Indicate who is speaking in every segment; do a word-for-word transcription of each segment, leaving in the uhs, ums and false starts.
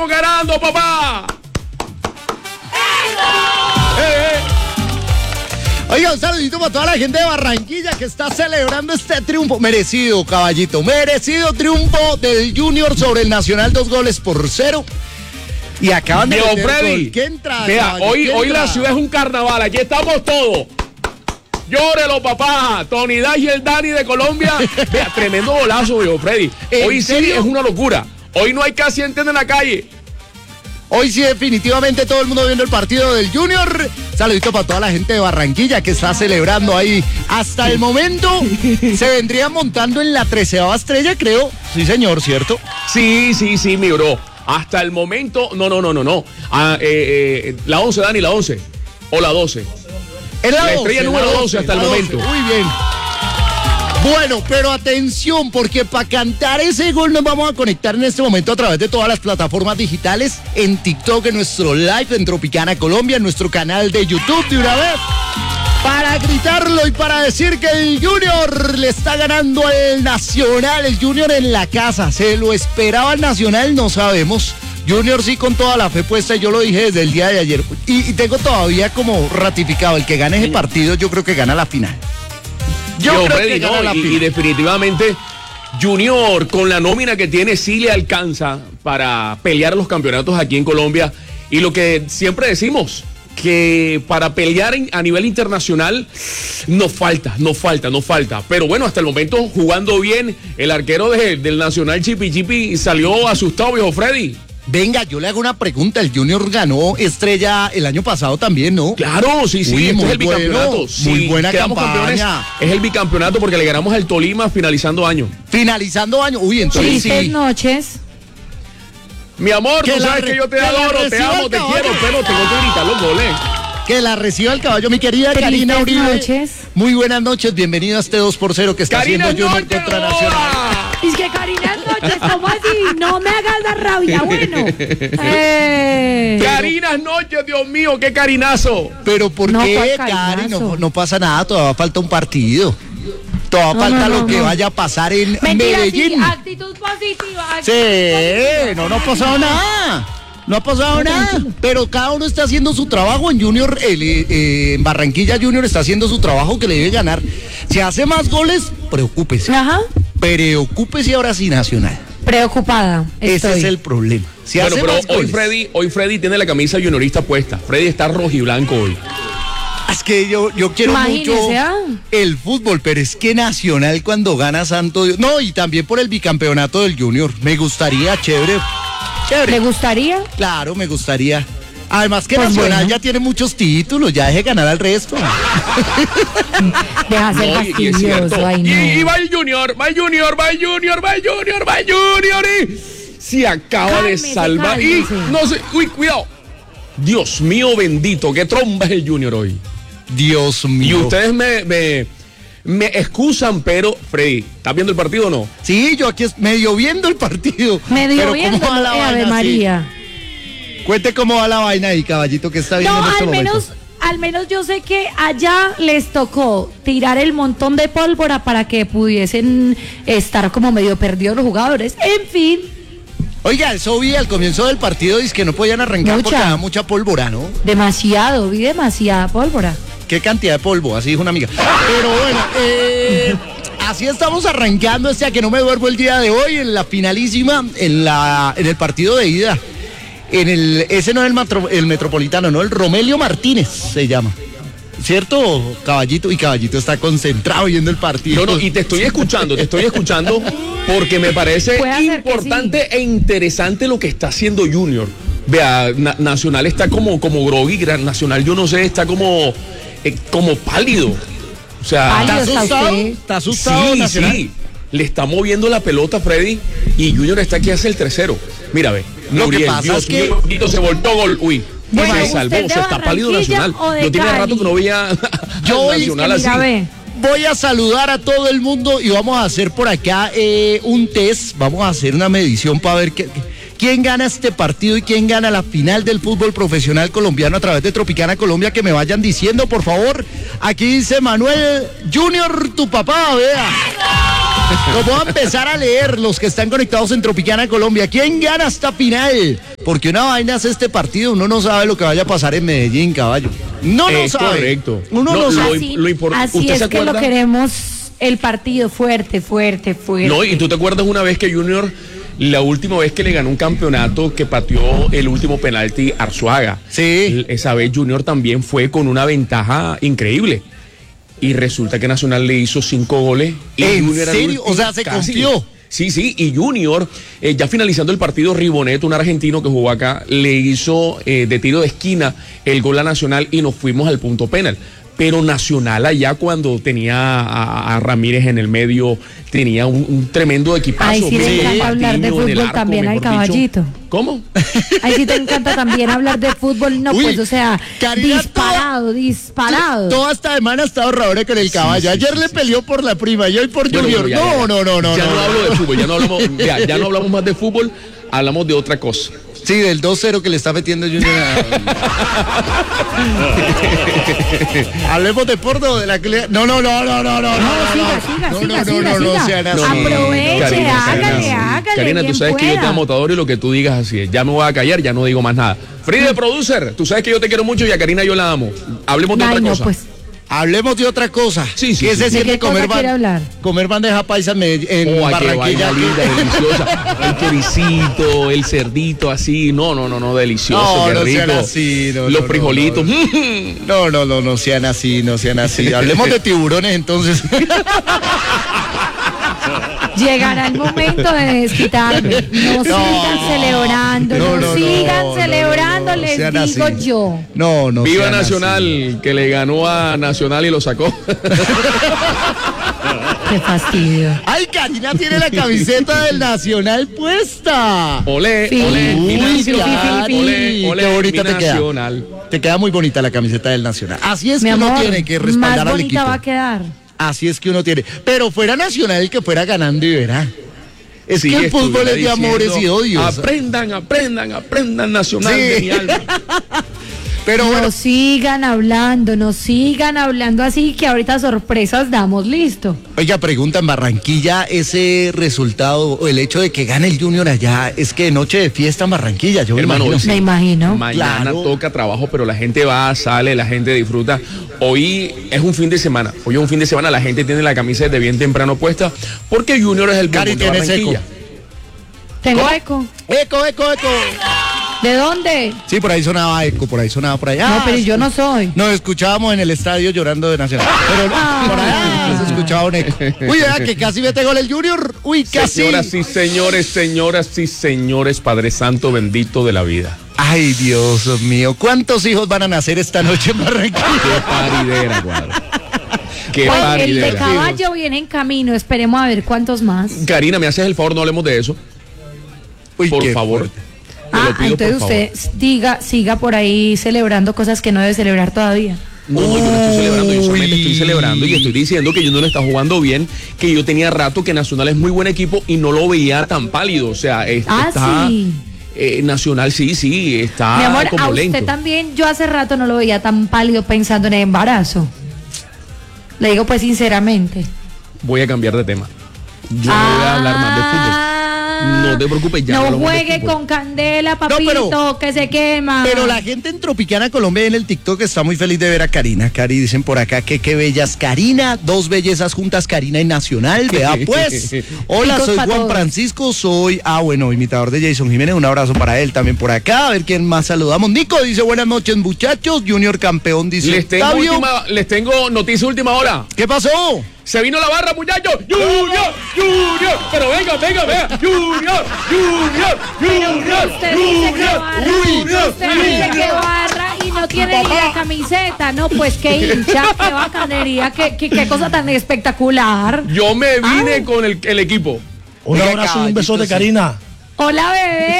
Speaker 1: ganando, papá. ¡Eh, eh!
Speaker 2: Oiga, un saludito para toda la gente de Barranquilla que está celebrando este triunfo. Merecido, caballito. Merecido triunfo del Junior sobre el Nacional, dos goles por cero. Y acaban de
Speaker 1: Diego
Speaker 2: meter
Speaker 1: Freddy,
Speaker 2: gol. ¿Qué entra,
Speaker 1: vea,
Speaker 2: caballo?
Speaker 1: hoy,
Speaker 2: ¿Qué
Speaker 1: hoy
Speaker 2: entra?
Speaker 1: la ciudad es un carnaval. Aquí estamos todos. Llórelo, papá. Tony Dash y el Dani de Colombia. Vea, tremendo golazo, Diego Freddy. Hoy sí
Speaker 2: serio?
Speaker 1: es una locura. Hoy no hay casi gente en la calle.
Speaker 2: Hoy sí, definitivamente todo el mundo viendo el partido del Junior. Saludito para toda la gente de Barranquilla que está celebrando ahí. Hasta el momento se vendría montando en la treceava estrella, creo. Sí, señor, ¿cierto?
Speaker 1: Sí, sí, sí, mi bro. Hasta el momento, no, no, no, no, no. Ah, eh, eh, la once, Dani, la once. O la doce.
Speaker 2: Es
Speaker 1: La estrella
Speaker 2: doce,
Speaker 1: número
Speaker 2: la
Speaker 1: doce hasta el
Speaker 2: la
Speaker 1: momento.
Speaker 2: Muy bien. Bueno, pero atención, porque para cantar ese gol nos vamos a conectar en este momento a través de todas las plataformas digitales, en TikTok, en nuestro live en Tropicana Colombia, en nuestro canal de YouTube de una vez, para gritarlo y para decir que el Junior le está ganando al Nacional, el Junior en la casa. ¿Se lo esperaba el Nacional? No sabemos. Junior sí con toda la fe puesta, yo lo dije desde el día de ayer. Y, y tengo todavía como ratificado, el que gane ese partido yo creo que gana la final. Yo
Speaker 1: Diego
Speaker 2: creo
Speaker 1: Freddy,
Speaker 2: que gana
Speaker 1: no,
Speaker 2: la
Speaker 1: y,
Speaker 2: final.
Speaker 1: y definitivamente Junior con la nómina que tiene sí le alcanza para pelear los campeonatos aquí en Colombia. Y lo que siempre decimos, que para pelear en, a nivel internacional nos falta, nos falta, nos falta. Pero bueno, hasta el momento jugando bien, el arquero de, del Nacional Chipi Chipi salió asustado, viejo Freddy.
Speaker 2: Venga, yo le hago una pregunta. El Junior ganó estrella el año pasado también, ¿no?
Speaker 1: Claro, sí, sí,
Speaker 2: Uy,
Speaker 1: este
Speaker 2: muy
Speaker 1: es el bicampeonato.
Speaker 2: bueno,
Speaker 1: Sí,
Speaker 2: muy buena
Speaker 1: quedamos
Speaker 2: campaña.
Speaker 1: campeones, es el bicampeonato porque le ganamos al Tolima finalizando año.
Speaker 2: Finalizando año. Uy, entonces
Speaker 3: Felices
Speaker 2: sí.
Speaker 3: noches.
Speaker 1: Mi amor,
Speaker 2: Que
Speaker 1: tú
Speaker 2: la
Speaker 1: sabes
Speaker 2: re-
Speaker 1: que yo te
Speaker 2: que la
Speaker 1: adoro, te
Speaker 2: reciba
Speaker 1: amo,
Speaker 2: el
Speaker 1: te
Speaker 2: caballo.
Speaker 1: quiero, pero tengo que gritar los goles.
Speaker 2: Que la reciba el caballo, mi querida
Speaker 3: Felices
Speaker 2: Karina Uribe.
Speaker 3: noches.
Speaker 2: Muy buenas noches, bienvenido a este dos por cero que está
Speaker 1: Karina
Speaker 2: haciendo Junior
Speaker 1: Noche,
Speaker 2: contra Nacional.
Speaker 3: Es que Karina noches, ¿cómo así? No me hagas la rabia, bueno. Eh.
Speaker 1: Carinas noches, Dios mío, qué carinazo.
Speaker 2: Pero ¿por
Speaker 3: No,
Speaker 2: qué,
Speaker 3: ¿cuál
Speaker 2: Cari?
Speaker 3: carinazo?
Speaker 2: No, no pasa nada, todavía falta un partido. Todavía
Speaker 3: No,
Speaker 2: falta
Speaker 3: no,
Speaker 2: lo
Speaker 3: no,
Speaker 2: que
Speaker 3: no.
Speaker 2: vaya a pasar en
Speaker 3: Mentira,
Speaker 2: Medellín.
Speaker 3: sí, actitud positiva. actitud
Speaker 2: Sí,
Speaker 3: positiva.
Speaker 2: no, no ha pasado nada. No ha pasado nada, pero cada uno está haciendo su trabajo. En Junior, el, eh, eh, en Barranquilla Junior está haciendo su trabajo que le debe ganar. Si hace más goles, preocúpese.
Speaker 3: Ajá.
Speaker 2: Preocúpese ahora sí, Nacional.
Speaker 3: Preocupada.
Speaker 2: Ese
Speaker 3: estoy.
Speaker 2: es el problema. Si
Speaker 1: Bueno,
Speaker 2: hace
Speaker 1: pero
Speaker 2: más
Speaker 1: hoy
Speaker 2: goles-
Speaker 1: Freddy, hoy Freddy tiene la camisa juniorista puesta. Freddy está rojiblanco hoy.
Speaker 2: Es que yo, yo quiero
Speaker 3: Imagínese,
Speaker 2: mucho
Speaker 3: ¿ah?
Speaker 2: el fútbol, pero es que Nacional cuando gana Santo Dios. No, y también por el bicampeonato del Junior. Me gustaría, chévere. Chévere.
Speaker 3: ¿Le gustaría?
Speaker 2: Claro, me gustaría. Además que
Speaker 3: Pues
Speaker 2: Nacional
Speaker 3: bueno.
Speaker 2: ya tiene muchos títulos, ya deje ganar al resto.
Speaker 3: Deja ser
Speaker 1: No, y- y es
Speaker 3: fastidioso.
Speaker 1: cierto.
Speaker 3: Ay,
Speaker 1: Y,
Speaker 3: no.
Speaker 1: y va el Junior, va el Junior, va el Junior, va el Junior, va el Junior. Y se acaba
Speaker 3: Cálmese,
Speaker 1: de salvar. Y
Speaker 3: cálmese.
Speaker 1: no sé, uy, cuidado. Dios mío bendito, qué tromba es el Junior hoy.
Speaker 2: Dios
Speaker 1: Y
Speaker 2: mío.
Speaker 1: ustedes me, me, me excusan, pero Freddy, ¿estás viendo el partido o no?
Speaker 2: Sí, yo aquí es medio viendo el partido.
Speaker 3: Medio
Speaker 2: Pero
Speaker 3: viendo,
Speaker 2: ¿cómo va la
Speaker 3: eh,
Speaker 2: vaina?
Speaker 3: Ave
Speaker 2: Sí.
Speaker 3: María.
Speaker 2: Cuente cómo va la vaina ahí, caballito, que está viendo
Speaker 3: No,
Speaker 2: en este
Speaker 3: al
Speaker 2: momento.
Speaker 3: menos, al menos yo sé que allá les tocó tirar el montón de pólvora para que pudiesen estar como medio perdidos los jugadores. En fin,
Speaker 2: Oiga, eso vi al comienzo del partido, dice que no podían arrancar
Speaker 3: Mucha.
Speaker 2: porque había mucha pólvora, ¿no?
Speaker 3: demasiado, vi demasiada pólvora.
Speaker 2: Qué cantidad de polvo, así dijo una amiga. Pero bueno, eh, así estamos arrancando este a que no me duermo el día de hoy en la finalísima, en la en el partido de ida. En el ese no es el, matro- el Metropolitano, no, el Romelio Martínez se llama. ¿Cierto, Caballito? Y Caballito está concentrado viendo el partido.
Speaker 1: No, no, y te estoy escuchando, te estoy escuchando porque me parece
Speaker 3: Puede ser que
Speaker 1: importante e interesante lo que está haciendo Junior. Vea, Na- Nacional está como, como groggy, Gran Nacional, yo no sé, está como, eh, como pálido. O sea,
Speaker 3: Pálido.
Speaker 2: ¿Está
Speaker 3: ¿Está
Speaker 2: asustado?
Speaker 3: usted?
Speaker 2: ¿Está asustado,
Speaker 1: sí,
Speaker 2: Nacional?
Speaker 1: sí. Le está moviendo la pelota Freddy y Junior está aquí hace el tercero. Mira, ve.
Speaker 2: Lo que
Speaker 1: Muriel,
Speaker 2: pasa
Speaker 1: Dios
Speaker 2: es que-
Speaker 1: mío, bendito, se voltó gol. Uy.
Speaker 3: Bueno,
Speaker 1: se
Speaker 3: ¿usted
Speaker 1: salvó,
Speaker 3: de
Speaker 1: se está pálido
Speaker 3: Barranquilla
Speaker 1: Nacional.
Speaker 3: o de
Speaker 1: Yo tenía
Speaker 3: Cali?
Speaker 1: rato que no veía
Speaker 2: Yo
Speaker 1: al
Speaker 2: hoy-
Speaker 1: Nacional
Speaker 3: Es que
Speaker 1: así.
Speaker 3: mira, ve.
Speaker 2: Voy a saludar a todo el mundo y vamos a hacer por acá eh, un test, vamos a hacer una medición para ver qué, quién gana este partido y quién gana la final del fútbol profesional colombiano a través de Tropicana Colombia, que me vayan diciendo, por favor. Aquí dice Manuel Junior, tu papá, vea. Los voy a empezar a leer, los que están conectados en Tropicana Colombia. ¿Quién gana esta final? Porque una vaina es este partido, uno no sabe lo que vaya a pasar en Medellín, caballo. No lo
Speaker 1: Es
Speaker 2: sabe.
Speaker 1: correcto.
Speaker 2: Uno
Speaker 1: No,
Speaker 2: no,
Speaker 1: lo-
Speaker 2: sabe.
Speaker 3: Así,
Speaker 1: lo impor-
Speaker 3: así
Speaker 1: ¿usted
Speaker 3: es
Speaker 1: se
Speaker 3: que lo
Speaker 1: acuerda?
Speaker 3: queremos el partido fuerte, fuerte, fuerte.
Speaker 1: No, y tú te acuerdas una vez que Junior, la última vez que le ganó un campeonato, que pateó el último penalti Arzuaga.
Speaker 2: Sí.
Speaker 1: Esa vez Junior también fue con una ventaja increíble. Y resulta que Nacional le hizo cinco goles. Y
Speaker 2: ¿En
Speaker 1: Junior era el
Speaker 2: serio?
Speaker 1: último-
Speaker 2: O sea, se
Speaker 1: casi.
Speaker 2: confió.
Speaker 1: Sí, sí, y Junior, eh, ya finalizando el partido, Ribonet, un argentino que jugó acá, le hizo eh, de tiro de esquina el gol a Nacional y nos fuimos al punto penal. Pero Nacional allá cuando tenía a, a Ramírez en el medio, tenía un, un tremendo equipazo.
Speaker 3: Ay, sí le
Speaker 1: Mira,
Speaker 3: encanta hablar de
Speaker 1: Patiño en el
Speaker 3: fútbol
Speaker 1: arco,
Speaker 3: también al
Speaker 1: mejor dicho.
Speaker 3: caballito.
Speaker 1: ¿Cómo?
Speaker 3: Ahí sí te encanta también hablar de fútbol, no,
Speaker 2: Uy,
Speaker 3: pues, o sea,
Speaker 2: Karina,
Speaker 3: disparado, disparado.
Speaker 2: Toda esta semana ha estado ahora con el caballo.
Speaker 1: sí,
Speaker 2: Ayer
Speaker 1: sí,
Speaker 2: le
Speaker 1: sí.
Speaker 2: peleó por la prima y hoy por
Speaker 1: Bueno,
Speaker 2: Junior.
Speaker 1: bueno, ya,
Speaker 2: no,
Speaker 1: ya.
Speaker 2: no, no, no,
Speaker 1: Ya no,
Speaker 2: no.
Speaker 1: hablo de fútbol, ya no hablamos, ya, ya no hablamos más de fútbol, hablamos de otra cosa.
Speaker 2: Sí, del dos cero que le está metiendo Junior. a- Hablemos de Porto, de la que le... No, no, no, no, no, no.
Speaker 3: No, siga, siga,
Speaker 2: no,
Speaker 3: siga,
Speaker 2: no,
Speaker 3: siga,
Speaker 2: no, no,
Speaker 3: siga.
Speaker 2: sean así.
Speaker 3: Aproveche,
Speaker 1: Karina,
Speaker 3: hágale,
Speaker 1: Karina,
Speaker 3: hágale,
Speaker 1: Karina, tú
Speaker 3: bien
Speaker 1: sabes que yo te
Speaker 3: pueda.
Speaker 1: amo, te adoro y lo que tú digas así es. Ya me voy a callar, ya no digo más nada. Frida, producer, tú sabes que yo te quiero mucho y a Karina yo la amo. Hablemos de
Speaker 3: Ay,
Speaker 1: otra
Speaker 3: no,
Speaker 1: cosa.
Speaker 3: pues.
Speaker 2: Hablemos de otra cosa.
Speaker 1: Sí, sí,
Speaker 2: ¿Qué
Speaker 1: sí.
Speaker 2: se
Speaker 1: ¿De
Speaker 2: siente
Speaker 3: qué cosa
Speaker 2: comer,
Speaker 3: quiere hablar?
Speaker 2: comer bandeja paisa en, Medell- en
Speaker 1: Oh, ay, qué
Speaker 2: Barranquilla?
Speaker 1: vaina linda, deliciosa. El choricito, el cerdito así. No, no, no, no, delicioso,
Speaker 2: No,
Speaker 1: qué
Speaker 2: no
Speaker 1: rico.
Speaker 2: sean así, no,
Speaker 1: Los
Speaker 2: no,
Speaker 1: frijolitos.
Speaker 2: No, no, no, no sean así, no sean así. Hablemos de tiburones entonces.
Speaker 3: Llegará el momento de desquitarme. No, sigan celebrando, no,
Speaker 2: no, no,
Speaker 3: sigan
Speaker 2: no,
Speaker 3: celebrando,
Speaker 2: no, no,
Speaker 3: les
Speaker 2: sean
Speaker 3: digo
Speaker 2: así.
Speaker 3: yo.
Speaker 2: No, no.
Speaker 1: Viva
Speaker 2: sean
Speaker 1: Nacional,
Speaker 2: así.
Speaker 1: que le ganó a Nacional y lo sacó.
Speaker 3: Qué fastidio.
Speaker 2: Ay, Karina tiene la camiseta del Nacional puesta.
Speaker 1: Olé,
Speaker 3: Sí.
Speaker 1: olé, mi
Speaker 2: Uy,
Speaker 1: nacional.
Speaker 2: Cari,
Speaker 1: Olé, olé,
Speaker 2: qué bonita
Speaker 1: mi
Speaker 2: te queda.
Speaker 1: nacional.
Speaker 2: Te queda muy bonita la camiseta del Nacional. Así es
Speaker 3: Mi
Speaker 2: que uno
Speaker 3: amor,
Speaker 2: tiene que
Speaker 3: más
Speaker 2: respaldar al
Speaker 3: bonita
Speaker 2: equipo.
Speaker 3: va a quedar.
Speaker 2: Así es que uno tiene. Pero fuera Nacional el que fuera ganando y verá. Es
Speaker 1: Sí,
Speaker 2: que el fútbol
Speaker 1: estuviera
Speaker 2: es de amores y
Speaker 1: diciendo,
Speaker 2: odios.
Speaker 1: Aprendan, aprendan, aprendan Nacional
Speaker 2: Sí.
Speaker 1: de mi alma.
Speaker 2: Pero bueno,
Speaker 3: Nos sigan hablando, nos sigan hablando así que ahorita sorpresas damos, listo.
Speaker 2: oiga, pregunta en Barranquilla, ese resultado, o el hecho de que gane el Junior allá, es que noche de fiesta en Barranquilla, yo me
Speaker 1: Hermano,
Speaker 2: imagino.
Speaker 1: sí.
Speaker 3: Me imagino.
Speaker 1: Mañana
Speaker 2: Claro.
Speaker 1: toca trabajo, pero la gente va, sale, la gente disfruta. Hoy es un fin de semana. Hoy es un fin de semana, la gente tiene la camisa desde bien temprano puesta porque Junior es el
Speaker 2: Cari,
Speaker 1: bombón de
Speaker 2: tienes
Speaker 1: Barranquilla.
Speaker 2: eco.
Speaker 3: Tengo
Speaker 1: ¿Cómo?
Speaker 3: eco.
Speaker 2: Eco, eco, eco.
Speaker 3: ¿De dónde?
Speaker 2: Sí, por ahí sonaba eco, por ahí sonaba por allá.
Speaker 3: No, pero yo no soy.
Speaker 2: Nos escuchábamos en el estadio llorando de Nacional. Pero
Speaker 3: Ah.
Speaker 2: por allá se escuchaba un eco. Uy, vea que casi mete gol el Junior. Uy, casi.
Speaker 1: Señoras y señores, señoras y señores, Padre Santo bendito de la vida.
Speaker 2: Ay, Dios mío. ¿Cuántos hijos van a nacer esta noche en Barranquilla?
Speaker 1: Qué paridera, cuadro. Qué
Speaker 3: Oye, el de
Speaker 1: paridera.
Speaker 3: caballo viene en camino, esperemos a ver cuántos más.
Speaker 1: Karina, ¿me haces el favor? No hablemos de eso.
Speaker 2: Uy,
Speaker 1: Por
Speaker 2: qué
Speaker 1: favor.
Speaker 2: fuerte.
Speaker 1: Te lo
Speaker 3: Ah,
Speaker 1: pido,
Speaker 3: entonces
Speaker 1: por
Speaker 3: usted diga, siga por ahí celebrando cosas que no debe celebrar todavía.
Speaker 1: No, no, yo no estoy celebrando, yo solamente
Speaker 2: Uy.
Speaker 1: estoy celebrando y estoy diciendo que Junior está jugando bien, que yo tenía rato que Nacional es muy buen equipo y no lo veía tan pálido, o sea, es-
Speaker 3: Ah,
Speaker 1: está
Speaker 3: sí.
Speaker 1: eh, Nacional sí, sí, está
Speaker 3: Mi amor,
Speaker 1: como
Speaker 3: a usted
Speaker 1: lento.
Speaker 3: también, yo hace rato no lo veía tan pálido pensando en el embarazo. Le digo pues sinceramente.
Speaker 1: Voy a cambiar de tema. Yo no voy a hablar más de fútbol. No te preocupes, ya no
Speaker 3: No
Speaker 1: hablamos de
Speaker 3: juegue
Speaker 1: fútbol.
Speaker 3: con candela, papito,
Speaker 2: pero-
Speaker 3: que se quema.
Speaker 2: Pero la gente en Tropicana Colombia en el TikTok está muy feliz de ver a Karina. Cari, dicen por acá que qué bellas Karina, dos bellezas juntas, Karina y Nacional. Vea pues. Hola,
Speaker 3: Picos
Speaker 2: soy
Speaker 3: pa'
Speaker 2: Juan
Speaker 3: todos.
Speaker 2: Francisco, soy, ah bueno, imitador de Jason Jiménez. Un abrazo para él también por acá. A ver quién más saludamos. Nico dice buenas noches muchachos. Junior campeón dice
Speaker 1: Les tengo,
Speaker 2: Octavio.
Speaker 1: última, les tengo noticia última hora.
Speaker 2: ¿Qué pasó?
Speaker 1: Se vino la barra, muchachos. Junior, Junior. Pero venga, venga, venga. Junior, Junior, Junior.
Speaker 3: Usted dice que barra,
Speaker 1: Junior,
Speaker 3: usted dice que barra y no tiene ni la camiseta, no, pues qué hincha, qué bacanería, qué, qué, qué cosa tan espectacular.
Speaker 1: Yo me vine
Speaker 3: Ay.
Speaker 1: con el, el equipo.
Speaker 4: Un
Speaker 2: Oiga,
Speaker 4: abrazo y un beso de
Speaker 2: caballito,
Speaker 4: Karina.
Speaker 3: Hola,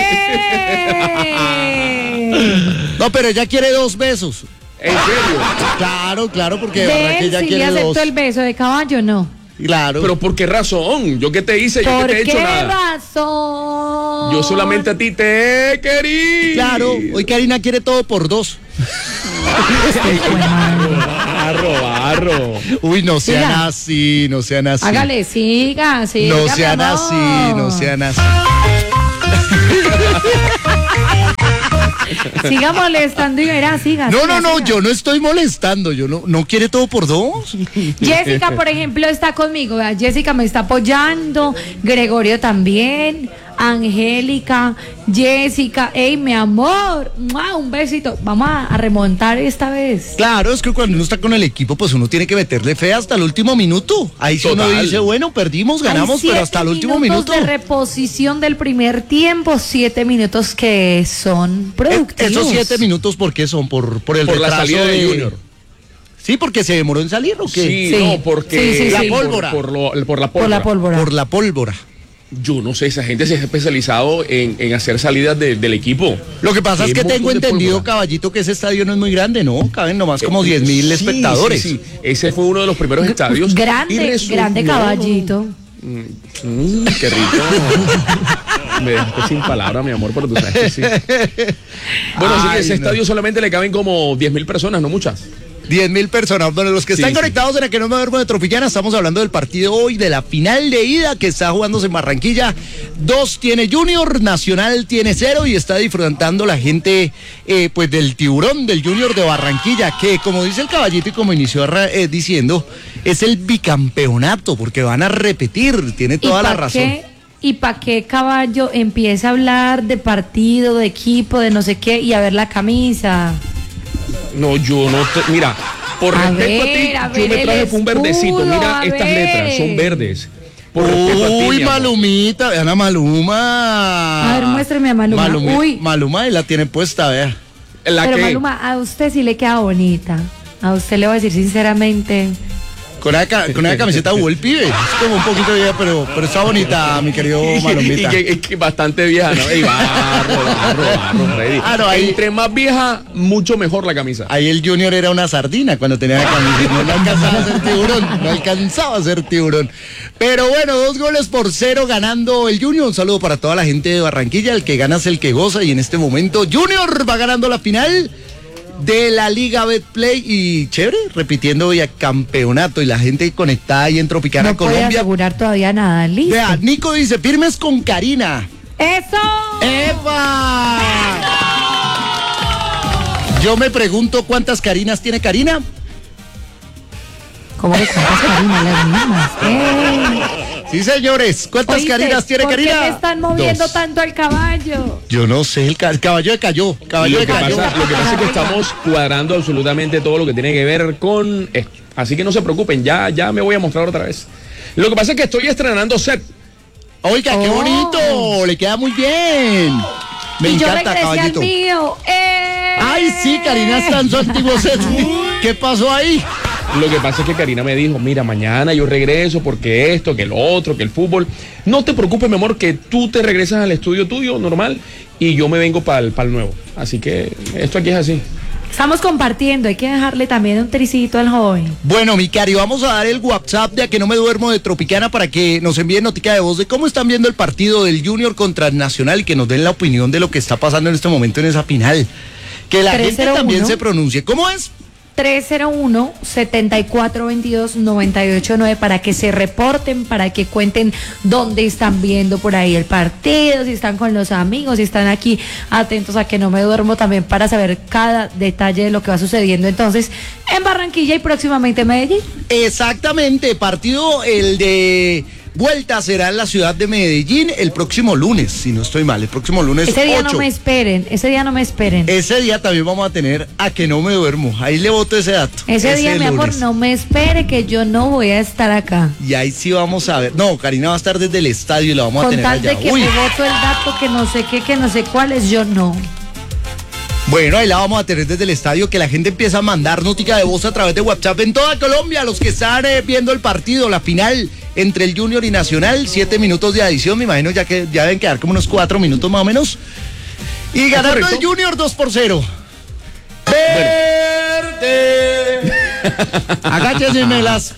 Speaker 3: bebé.
Speaker 2: No, pero ella quiere dos besos.
Speaker 1: En serio.
Speaker 2: Claro, claro, porque
Speaker 3: De él
Speaker 2: Barranquilla
Speaker 3: sí le
Speaker 2: quiere
Speaker 3: acepto
Speaker 2: dos.
Speaker 3: el beso, de caballo no.
Speaker 2: Claro.
Speaker 1: Pero ¿por qué razón? ¿Yo qué te hice? ¿Yo
Speaker 3: ¿Por
Speaker 1: qué te he
Speaker 3: qué
Speaker 1: hecho nada?
Speaker 3: razón?
Speaker 1: Yo solamente a ti te he querido.
Speaker 2: Claro, hoy Karina quiere todo por dos.
Speaker 3: Hijo de madre.
Speaker 1: barro, barro.
Speaker 2: Uy, no sean
Speaker 3: Siga.
Speaker 2: así, no sean así.
Speaker 3: Hágale, siga, siga.
Speaker 2: No
Speaker 3: mi
Speaker 2: sean
Speaker 3: amor.
Speaker 2: así, no sean así.
Speaker 3: Siga molestando y verá, siga.
Speaker 2: No,
Speaker 3: siga,
Speaker 2: no, no,
Speaker 3: siga.
Speaker 2: yo no estoy molestando, yo no, no quiere todo por dos.
Speaker 3: Jessica, por ejemplo, está conmigo. Vea, Jessica me está apoyando. Gregorio también. Angélica, Jessica. Ey, mi amor. ¡Mua! Un besito. Vamos a, a remontar esta vez.
Speaker 2: Claro, es que cuando uno está con el equipo, pues uno tiene que meterle fe hasta el último minuto. Ahí sí uno
Speaker 1: Total.
Speaker 2: dice, bueno, perdimos, ganamos,
Speaker 3: Hay
Speaker 2: pero hasta el
Speaker 3: siete
Speaker 2: último
Speaker 3: minutos
Speaker 2: minuto.
Speaker 3: de reposición del primer tiempo. Siete minutos que son
Speaker 2: Eh,
Speaker 3: productivos.
Speaker 2: Esos siete minutos, ¿por qué son? Por, por el
Speaker 1: Por la
Speaker 2: retraso
Speaker 1: salida de Junior.
Speaker 2: Sí, porque se demoró en salir, ¿o qué?
Speaker 1: Sí,
Speaker 3: Sí.
Speaker 1: no, porque
Speaker 3: Sí, sí,
Speaker 2: sí.
Speaker 1: por-
Speaker 2: La pólvora.
Speaker 1: Por, lo- por la
Speaker 3: Por
Speaker 1: pólvora.
Speaker 3: la pólvora.
Speaker 2: Por la pólvora.
Speaker 1: Yo no sé, esa gente se ha especializado en, en hacer salidas de- del equipo.
Speaker 2: Lo que pasa es
Speaker 1: Qué
Speaker 2: que tengo
Speaker 1: montón de
Speaker 2: entendido,
Speaker 1: pólvora.
Speaker 2: Caballito, que ese estadio no es muy grande, ¿no? Caben nomás como
Speaker 1: Eh,
Speaker 2: diez mil
Speaker 1: sí,
Speaker 2: espectadores.
Speaker 1: Sí, sí. Ese fue uno de los primeros estadios. Y
Speaker 3: Grande,
Speaker 1: resu-
Speaker 3: grande
Speaker 1: no,
Speaker 3: caballito.
Speaker 1: Mm, qué rico. Me dejaste sin palabras, mi amor, pero tú sabes que sí. Bueno, sí,
Speaker 2: Ay,
Speaker 1: ese
Speaker 2: no.
Speaker 1: estadio solamente le caben como diez mil personas, no muchas.
Speaker 2: diez mil personas. Bueno, los que
Speaker 1: Sí,
Speaker 2: están
Speaker 1: sí.
Speaker 2: conectados en el que no me duermo de Tropicana, estamos hablando del partido hoy, de la final de ida que está jugándose en Barranquilla. Dos tiene Junior, Nacional tiene cero y está disfrutando la gente eh, pues del tiburón del Junior de Barranquilla, que como dice el Caballito y como inició eh, diciendo, es el bicampeonato, porque van a repetir, tiene toda
Speaker 3: ¿Y
Speaker 2: la
Speaker 3: pa'
Speaker 2: razón.
Speaker 3: qué- ¿Y para qué Caballo empieza a hablar de partido, de equipo, de no sé qué y a ver la camisa?
Speaker 1: No, yo no te, mira, por
Speaker 3: A
Speaker 1: respeto
Speaker 3: ver, a
Speaker 1: a ti, yo
Speaker 3: ver
Speaker 1: me traje
Speaker 3: el
Speaker 1: fue un verdecito.
Speaker 3: escudo,
Speaker 1: Mira
Speaker 3: a
Speaker 1: estas
Speaker 3: ver.
Speaker 1: letras, son verdes. Por respeto a ti,
Speaker 2: Uy,
Speaker 1: mi amor.
Speaker 2: Malumita, vean a Maluma.
Speaker 3: A ver, muéstrame a Maluma.
Speaker 2: Malumi-
Speaker 3: Uy.
Speaker 2: Maluma y la tiene puesta, vea.
Speaker 1: La
Speaker 3: Pero
Speaker 1: que,
Speaker 3: Maluma, a usted sí le queda bonita. A usted le voy a decir sinceramente.
Speaker 2: Con una, ca- con una camiseta jugó el pibe. Es como un poquito vieja, pero, pero está bonita, mi querido
Speaker 1: y,
Speaker 2: Malumita.
Speaker 1: que, y que bastante vieja, ¿no? Ey, barro, barro, barro, Freddy.
Speaker 2: Ah, no, ahí-
Speaker 1: Entre más vieja, mucho mejor la camisa.
Speaker 2: Ahí el Junior era una sardina cuando tenía la camiseta. No, no alcanzaba a ser tiburón. No alcanzaba a ser tiburón. Pero bueno, dos goles por cero ganando el Junior. Un saludo para toda la gente de Barranquilla. El que gana es el que goza. Y en este momento Junior va ganando la final de la Liga Betplay y chévere, repitiendo hoy a campeonato y la gente conectada ahí en Tropicana
Speaker 3: No puede
Speaker 2: Colombia.
Speaker 3: asegurar todavía nada. Listo.
Speaker 2: Vea, Nico dice, firmes con Karina.
Speaker 3: ¡Eso!
Speaker 2: ¡Epa! Yo me pregunto cuántas Karinas tiene Karina.
Speaker 3: ¿Cómo que cuántas Karinas? Las mismas. ¡Ey!
Speaker 2: Sí, señores. ¿Cuántas
Speaker 3: Oíste,
Speaker 2: Karinas tiene
Speaker 3: ¿por
Speaker 2: Karina?
Speaker 3: qué me están moviendo
Speaker 2: Dos.
Speaker 3: tanto al caballo?
Speaker 2: Yo no sé, el, ca- el caballo de cayó. Caballo
Speaker 1: Lo
Speaker 2: de
Speaker 1: que,
Speaker 2: cayó.
Speaker 1: pasa, lo que pasa es que estamos cuadrando absolutamente todo lo que tiene que ver con esto. Así que no se preocupen, ya, ya me voy a mostrar otra vez. Lo que pasa es que estoy estrenando set.
Speaker 2: Oiga, qué
Speaker 3: Oh.
Speaker 2: bonito. Le queda muy bien. Me
Speaker 3: y yo
Speaker 2: encanta,
Speaker 3: regresé
Speaker 2: caballito.
Speaker 3: al mío. ¡Eh!
Speaker 2: Ay, sí, Karina está en su antiguo set. ¿Qué pasó ahí?
Speaker 1: Lo que pasa es que Karina me dijo, mira, mañana yo regreso porque esto, que el otro, que el fútbol. No te preocupes, mi amor, que tú te regresas al estudio tuyo, normal, y yo me vengo para el nuevo. Así que esto aquí es así.
Speaker 3: Estamos compartiendo, hay que dejarle también un tricito al joven.
Speaker 2: Bueno, mi cari, vamos a dar el WhatsApp de A Que No Me Duermo de Tropicana para que nos envíen notica de voz de cómo están viendo el partido del Junior contra el Nacional y que nos den la opinión de lo que está pasando en este momento en esa final. Que la gente
Speaker 3: tres cero uno.
Speaker 2: también se pronuncie. ¿Cómo es?
Speaker 3: tres cero uno, siete cuatro dos dos, nueve ocho nueve para que se reporten, para que cuenten dónde están viendo por ahí el partido, si están con los amigos, si están aquí atentos a Que No Me Duermo también para saber cada detalle de lo que va sucediendo entonces en Barranquilla y próximamente en Medellín.
Speaker 2: Exactamente, partido el de vuelta será en la ciudad de Medellín el próximo lunes, si no estoy mal, el próximo lunes
Speaker 3: Ese día
Speaker 2: ocho.
Speaker 3: no me esperen, ese día no me esperen.
Speaker 2: Ese día también vamos a tener A Que No Me Duermo. Ahí le boto ese dato.
Speaker 3: Ese día, mi amor,
Speaker 2: lunes.
Speaker 3: no me espere que yo no voy a estar acá.
Speaker 2: Y ahí sí vamos a ver. No, Karina va a estar desde el estadio y la vamos a
Speaker 3: Con
Speaker 2: tener
Speaker 3: tal
Speaker 2: allá.
Speaker 3: de que
Speaker 2: Uy.
Speaker 3: me voto el dato que no sé qué, que no sé cuál es, yo no.
Speaker 2: Bueno, ahí la vamos a tener desde el estadio, que la gente empieza a mandar notica de voz a través de WhatsApp en toda Colombia, los que están eh, viendo el partido, la final entre el Junior y Nacional, siete minutos de adición, me imagino ya que ya deben quedar como unos cuatro minutos más o menos. Y ganando el
Speaker 1: correcto.
Speaker 2: Junior dos por cero. ¡Verde! Agáchese, melas.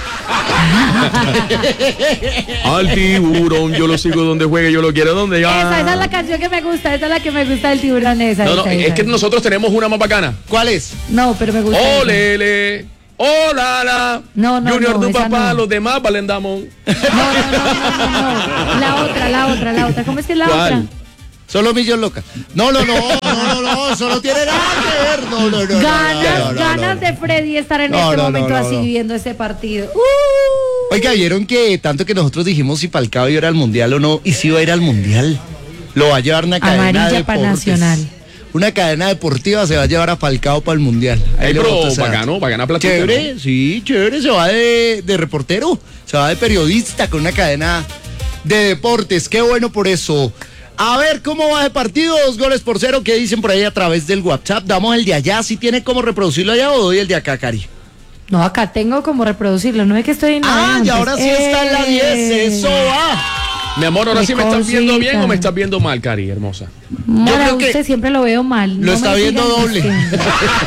Speaker 1: Al tiburón, yo lo sigo donde juegue, yo lo quiero donde ya.
Speaker 3: Esa, esa es la canción que me gusta, esa es la que me gusta del tiburón, esa.
Speaker 1: No, no,
Speaker 3: esa,
Speaker 1: es
Speaker 3: esa.
Speaker 1: que nosotros tenemos una más bacana.
Speaker 2: ¿Cuál es?
Speaker 3: No, pero me gusta. esa.
Speaker 1: Olele, Hola, la.
Speaker 3: No, no,
Speaker 1: Junior,
Speaker 3: no,
Speaker 1: tu
Speaker 3: esa
Speaker 1: papá,
Speaker 3: no.
Speaker 1: los demás valen damón.
Speaker 3: No, no, no, no, no, la otra, la otra, la otra. ¿Cómo es que es la
Speaker 1: ¿Cuál?
Speaker 3: otra?
Speaker 2: Solo Millón Loca. No, no, no, no, no, no, eso no tiene nada que ver. No, no, no.
Speaker 3: Ganas,
Speaker 2: no, no, no,
Speaker 3: ganas
Speaker 2: no.
Speaker 3: de Freddy estar en
Speaker 2: No,
Speaker 3: este
Speaker 2: no, no,
Speaker 3: momento
Speaker 2: no,
Speaker 3: así
Speaker 2: no.
Speaker 3: viendo este partido. Uh.
Speaker 2: Oiga, ¿vieron que tanto que nosotros dijimos si Falcao iba a ir al Mundial o no? Y si iba a ir al Mundial. Lo va a llevar una cadena
Speaker 3: Amarilla
Speaker 2: de
Speaker 3: para
Speaker 2: deportes.
Speaker 3: Nacional.
Speaker 2: Una cadena deportiva se va a llevar a Falcao para el Mundial. Ahí
Speaker 1: Ey,
Speaker 2: le
Speaker 1: pero
Speaker 2: boto esa
Speaker 1: bacano,
Speaker 2: data.
Speaker 1: bacana platica,
Speaker 2: Chévere,
Speaker 1: ¿no?
Speaker 2: sí, chévere. Se va de, de reportero, se va de periodista con una cadena de deportes. Qué bueno por eso. A ver cómo va de partido, dos goles por cero. ¿Qué dicen por ahí a través del WhatsApp? Damos el de allá. ¿Si tiene cómo reproducirlo allá o doy el de acá, Cari?
Speaker 3: No, acá tengo como reproducirlo. No es que estoy en la
Speaker 2: Ah,
Speaker 3: de
Speaker 2: y
Speaker 3: antes.
Speaker 2: ahora sí está en la diez. Eso va.
Speaker 1: Mi amor, ahora
Speaker 3: Qué
Speaker 1: sí me estás viendo
Speaker 3: cosita.
Speaker 1: bien o me estás viendo mal, Cari, hermosa.
Speaker 3: Mora,
Speaker 2: creo que
Speaker 3: usted siempre lo veo mal.
Speaker 2: lo
Speaker 3: no
Speaker 2: está
Speaker 3: me
Speaker 2: viendo
Speaker 3: sigan
Speaker 2: doble.
Speaker 3: diciendo.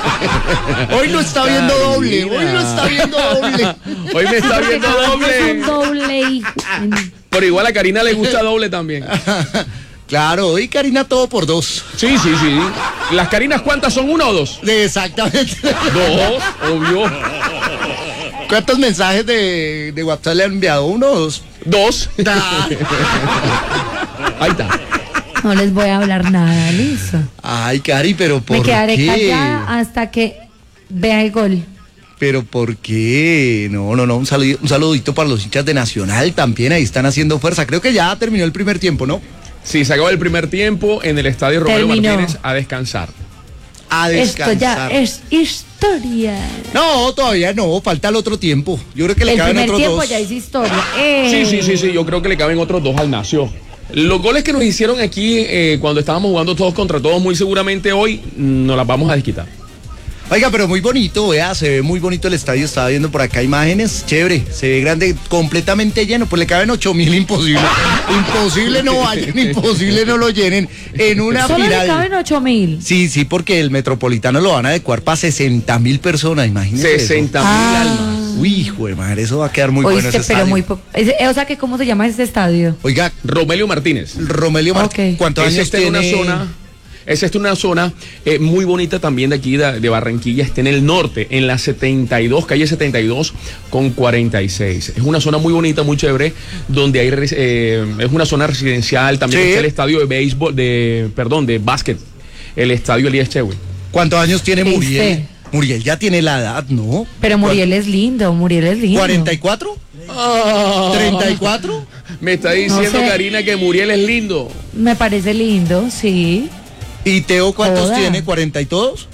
Speaker 2: Hoy lo está viendo
Speaker 1: Carina.
Speaker 2: doble. Hoy lo está viendo doble.
Speaker 1: Hoy me está viendo
Speaker 3: Es un
Speaker 1: doble.
Speaker 3: doble y-
Speaker 1: Pero igual a Karina le gusta doble también.
Speaker 2: Claro, hoy Karina todo por dos.
Speaker 1: Sí, sí, sí. ¿Las Karinas cuántas son? ¿Una o dos?
Speaker 2: Exactamente.
Speaker 1: Dos, obvio.
Speaker 2: ¿Cuántos mensajes de, de WhatsApp le han enviado? ¿Uno o dos?
Speaker 1: Dos.
Speaker 2: Ah.
Speaker 1: Ahí está.
Speaker 3: No les voy a hablar nada, listo.
Speaker 2: Ay, Cari, pero ¿por
Speaker 3: Me quedaré
Speaker 2: qué?
Speaker 3: callada hasta que vea el gol.
Speaker 2: Pero ¿por qué? No, no, no, un saludito, un saludito para los hinchas de Nacional también, ahí están haciendo fuerza. Creo que ya terminó el primer tiempo, ¿no?
Speaker 1: Sí, se acabó el primer tiempo en el estadio Romero
Speaker 3: Terminó.
Speaker 1: Martínez a descansar.
Speaker 2: A
Speaker 3: Esto ya
Speaker 2: descansar.
Speaker 3: es historia.
Speaker 2: No, todavía no, falta el otro tiempo. Yo creo que le
Speaker 3: El
Speaker 2: caben
Speaker 3: primer
Speaker 2: otros
Speaker 3: tiempo
Speaker 2: dos.
Speaker 3: ya es historia.
Speaker 1: Sí,
Speaker 3: Eh.
Speaker 1: sí, sí, sí. Yo creo que le caben otros dos al Nacio. Los goles que nos hicieron aquí eh, cuando estábamos jugando todos contra todos, muy seguramente hoy mm, nos las vamos a desquitar.
Speaker 2: Oiga, pero muy bonito, vea, se ve muy bonito el estadio, estaba viendo por acá imágenes, chévere, se ve grande, completamente lleno, pues le caben ocho mil, imposible, imposible no vayan, imposible no lo llenen en una
Speaker 3: Solo
Speaker 2: final.
Speaker 3: le caben ocho mil.
Speaker 2: Sí, sí, porque el Metropolitano lo van a adecuar para sesenta mil personas, imagínense eso.
Speaker 1: sesenta mil
Speaker 3: Ah.
Speaker 1: almas.
Speaker 2: Uy, hijo de madre, eso va a quedar muy bueno
Speaker 3: Oíste,
Speaker 2: ese
Speaker 3: pero
Speaker 2: estadio.
Speaker 3: muy po- ese- O sea, que ¿cómo se llama este estadio?
Speaker 2: Oiga,
Speaker 1: Romelio Martínez.
Speaker 2: Romelio Martínez,
Speaker 3: Ok.
Speaker 2: ¿cuántos
Speaker 1: Es
Speaker 2: años
Speaker 1: esta en
Speaker 2: tiene?
Speaker 1: una zona, es esta una zona eh, muy bonita también de aquí de, de Barranquilla, está en el norte, en la setenta y dos, calle setenta y dos con cuarenta y seis. Es una zona muy bonita, muy chévere, donde hay res- eh, es una zona residencial, también
Speaker 2: Sí.
Speaker 1: está el estadio de béisbol, de, perdón, de básquet, el estadio Elías Chewe.
Speaker 2: ¿Cuántos años tiene
Speaker 3: ¿Viste?
Speaker 2: Muriel? Muriel ya tiene la edad, ¿no?
Speaker 3: Pero Muriel es lindo, Muriel es lindo.
Speaker 2: ¿cuarenta y cuatro? ¿treinta y cuatro?
Speaker 1: Me está diciendo
Speaker 3: sé.
Speaker 1: Karina que Muriel es lindo.
Speaker 3: Me parece lindo, sí.
Speaker 2: ¿Y Teo cuántos
Speaker 3: Joda.
Speaker 2: tiene? ¿cuarenta y todos?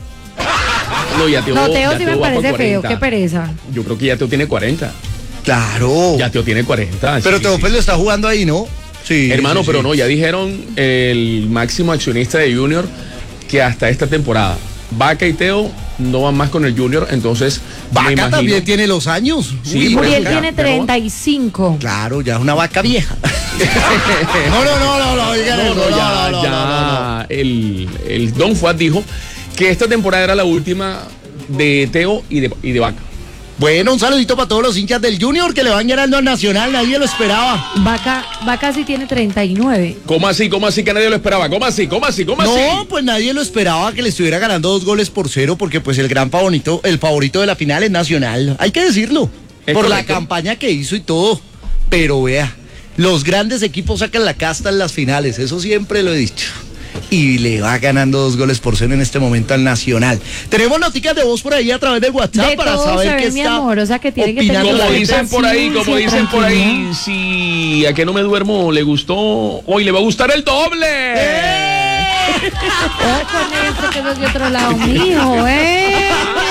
Speaker 1: No, ya Teo,
Speaker 3: No, Teo
Speaker 1: ya
Speaker 3: sí me
Speaker 1: va
Speaker 3: parece
Speaker 1: por
Speaker 3: feo,
Speaker 1: cuarenta.
Speaker 3: qué pereza.
Speaker 1: Yo creo que ya Teo tiene cuarenta.
Speaker 2: Claro.
Speaker 1: Ya Teo tiene cuarenta.
Speaker 2: Pero
Speaker 1: sí,
Speaker 2: Teo
Speaker 1: sí.
Speaker 2: pues lo está jugando ahí, ¿no? Sí.
Speaker 1: Hermano,
Speaker 2: sí,
Speaker 1: pero
Speaker 2: sí.
Speaker 1: no, ya dijeron el máximo accionista de Junior que hasta esta temporada Vaca y Teo no van más con el Junior, entonces me
Speaker 2: Vaca
Speaker 1: imagino-
Speaker 2: también tiene los años.
Speaker 1: Sí,
Speaker 2: Uy,
Speaker 1: por
Speaker 3: Muriel
Speaker 1: eso,
Speaker 3: tiene
Speaker 1: ya, pero-
Speaker 3: treinta y cinco.
Speaker 2: Claro, ya es una vaca vieja. no, no, no, no, no, digan
Speaker 1: No,
Speaker 2: eso,
Speaker 1: no,
Speaker 2: no,
Speaker 1: ya,
Speaker 2: no, no,
Speaker 1: ya
Speaker 2: no, no, no.
Speaker 1: El, el Don Fuad dijo que esta temporada era la última de Teo y de, y de Vaca.
Speaker 2: Bueno, un saludito para todos los hinchas del Junior que le van ganando al Nacional, nadie lo esperaba.
Speaker 3: Vaca, Vaca sí tiene treinta y nueve.
Speaker 1: ¿Cómo así? ¿Cómo así que nadie lo esperaba? ¿Cómo así? ¿Cómo así? ¿Cómo
Speaker 2: No,
Speaker 1: así?
Speaker 2: pues nadie lo esperaba que le estuviera ganando dos goles por cero, porque pues el gran favorito, el favorito de la final es Nacional. Hay que decirlo.
Speaker 1: Es
Speaker 2: por la
Speaker 1: correcto.
Speaker 2: campaña que hizo y todo. Pero vea, los grandes equipos sacan la casta en las finales, eso siempre lo he dicho. Y le va ganando dos goles por cero en este momento al Nacional. Tenemos noticias de voz por ahí a través del WhatsApp
Speaker 3: De
Speaker 2: para
Speaker 3: todo
Speaker 2: saber
Speaker 3: se
Speaker 2: qué
Speaker 3: ve, mi
Speaker 2: está
Speaker 3: amor, o sea que tiene que
Speaker 2: opinando
Speaker 3: tener
Speaker 2: la
Speaker 1: Como
Speaker 2: gente.
Speaker 1: dicen por ahí, como
Speaker 3: paciencia,
Speaker 1: dicen por ahí,
Speaker 3: tranquilidad.
Speaker 1: si a que no me duermo le gustó, hoy le va a gustar el doble.
Speaker 3: Oh, con esto que no es de otro lado, mijo, eh.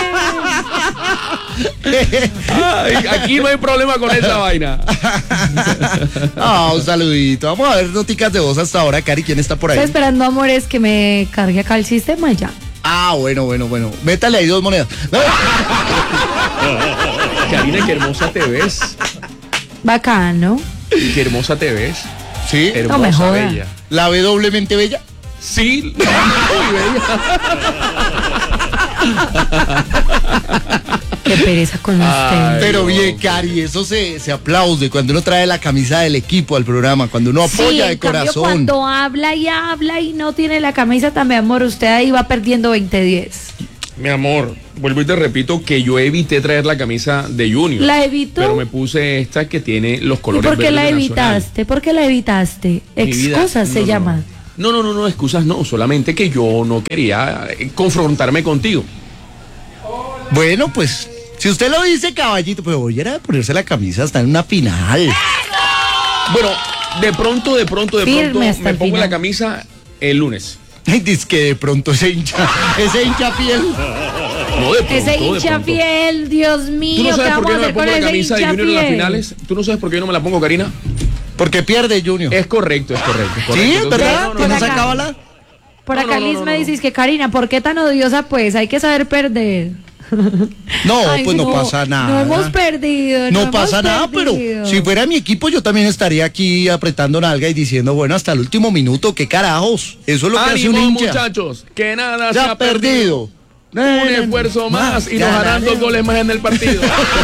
Speaker 1: Ay, aquí no hay problema con esa vaina.
Speaker 2: Ah, un saludito. Vamos a ver noticias de voz hasta ahora, Cari. ¿Quién está por ahí?
Speaker 3: Estoy esperando, amores, que me cargue acá el sistema y ya.
Speaker 2: Ah, bueno, bueno, bueno. Métale ahí dos monedas. No.
Speaker 1: Karina, qué hermosa te ves.
Speaker 3: Bacano.
Speaker 1: Qué hermosa te ves.
Speaker 2: Sí,
Speaker 1: Hermosa,
Speaker 3: me joda.
Speaker 1: bella.
Speaker 2: la ve doblemente bella.
Speaker 1: Sí, muy bella.
Speaker 3: Qué pereza con
Speaker 1: Ay,
Speaker 3: usted.
Speaker 2: Pero
Speaker 1: no.
Speaker 2: bien, Cari, eso se, se aplaude cuando uno trae la camisa del equipo al programa, cuando uno
Speaker 3: Sí,
Speaker 2: apoya de
Speaker 3: en cambio,
Speaker 2: corazón.
Speaker 3: cuando habla y habla y no tiene la camisa, también, amor, usted ahí va perdiendo veinte diez.
Speaker 1: Mi amor, vuelvo y te repito que yo evité traer la camisa de Junior.
Speaker 3: ¿La evitó?
Speaker 1: Pero me puse esta que tiene los
Speaker 3: ¿Y
Speaker 1: colores
Speaker 3: por qué
Speaker 1: verdes
Speaker 3: la
Speaker 1: de Nacional.
Speaker 3: evitaste? ¿Por qué la evitaste?
Speaker 1: Mi vida,
Speaker 3: Excusas
Speaker 1: no,
Speaker 3: se
Speaker 1: no,
Speaker 3: llama.
Speaker 1: No, no, no, no, excusas no, solamente que yo no quería eh, confrontarme contigo.
Speaker 2: Bueno, pues, si usted lo dice, caballito, pero voy a ir a ponerse la camisa hasta en una final.
Speaker 1: Bueno, de pronto, de pronto, de
Speaker 3: Firme
Speaker 1: pronto
Speaker 3: hasta
Speaker 1: me
Speaker 3: el
Speaker 1: pongo
Speaker 3: final.
Speaker 1: la camisa el lunes.
Speaker 2: Ay, dice que de pronto ese hincha, ese hincha fiel.
Speaker 1: No, de pronto,
Speaker 3: Ese
Speaker 1: de
Speaker 3: hincha
Speaker 1: pronto.
Speaker 3: fiel, Dios
Speaker 1: ¿Tú
Speaker 3: mío,
Speaker 1: no
Speaker 3: ¿qué
Speaker 1: sabes por
Speaker 3: vamos
Speaker 1: qué
Speaker 3: a
Speaker 1: no me
Speaker 3: hacer
Speaker 1: pongo
Speaker 3: con
Speaker 1: la
Speaker 3: ese
Speaker 1: camisa de
Speaker 3: hincha
Speaker 1: Junior en las
Speaker 3: fiel?
Speaker 1: finales? ¿Tú no sabes por qué yo no me la pongo, Karina?
Speaker 2: Porque pierde Junior.
Speaker 1: Es correcto, es correcto. es correcto.
Speaker 2: Sí,
Speaker 1: Entonces,
Speaker 2: ¿verdad?
Speaker 1: no, no,
Speaker 2: ¿Que
Speaker 1: no,
Speaker 2: no se
Speaker 3: acá.
Speaker 2: acaba la?
Speaker 3: Por
Speaker 1: No,
Speaker 3: acá
Speaker 1: no, no,
Speaker 3: Liz
Speaker 1: no,
Speaker 3: me
Speaker 1: no.
Speaker 3: dices que Karina, ¿por qué tan odiosa pues? Hay que saber perder.
Speaker 2: No,
Speaker 3: Ay,
Speaker 2: pues no, pasa nada.
Speaker 3: No hemos perdido.
Speaker 2: No
Speaker 3: hemos
Speaker 2: pasa nada, pero
Speaker 3: perdido.
Speaker 2: si fuera mi equipo yo también estaría aquí apretando nalga y diciendo, bueno, hasta el último minuto, qué carajos. Eso es lo que hace un
Speaker 1: Ánimo,
Speaker 2: hincha.
Speaker 1: muchachos, que nada se
Speaker 2: Ya
Speaker 1: ha perdido.
Speaker 2: perdido.
Speaker 1: Un esfuerzo más y nos harán
Speaker 2: ganaremos.
Speaker 1: dos goles más en el partido.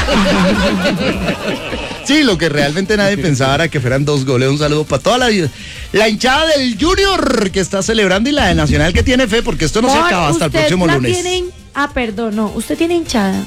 Speaker 2: Sí, lo que realmente nadie pensaba era que fueran dos goles. Un saludo para toda la vida. La hinchada del Junior que está celebrando y la de Nacional que tiene fe porque esto no se
Speaker 3: Amor,
Speaker 2: acaba hasta el
Speaker 3: usted
Speaker 2: próximo
Speaker 3: la
Speaker 2: lunes.
Speaker 3: tiene hin- Ah, perdón, no. Usted tiene hinchada.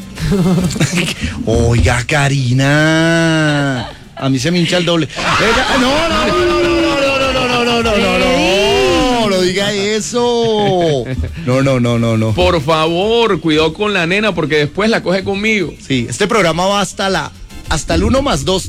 Speaker 2: Oiga, Karina. A mí se me hincha el doble. Venga, no, no, no, no, no, no, no, no, no, no, no, no, no, no diga eso. No, no, no, no, no.
Speaker 1: Por favor, cuidado con la nena porque después la coge conmigo.
Speaker 2: Sí, este programa va hasta la hasta el uno más dos.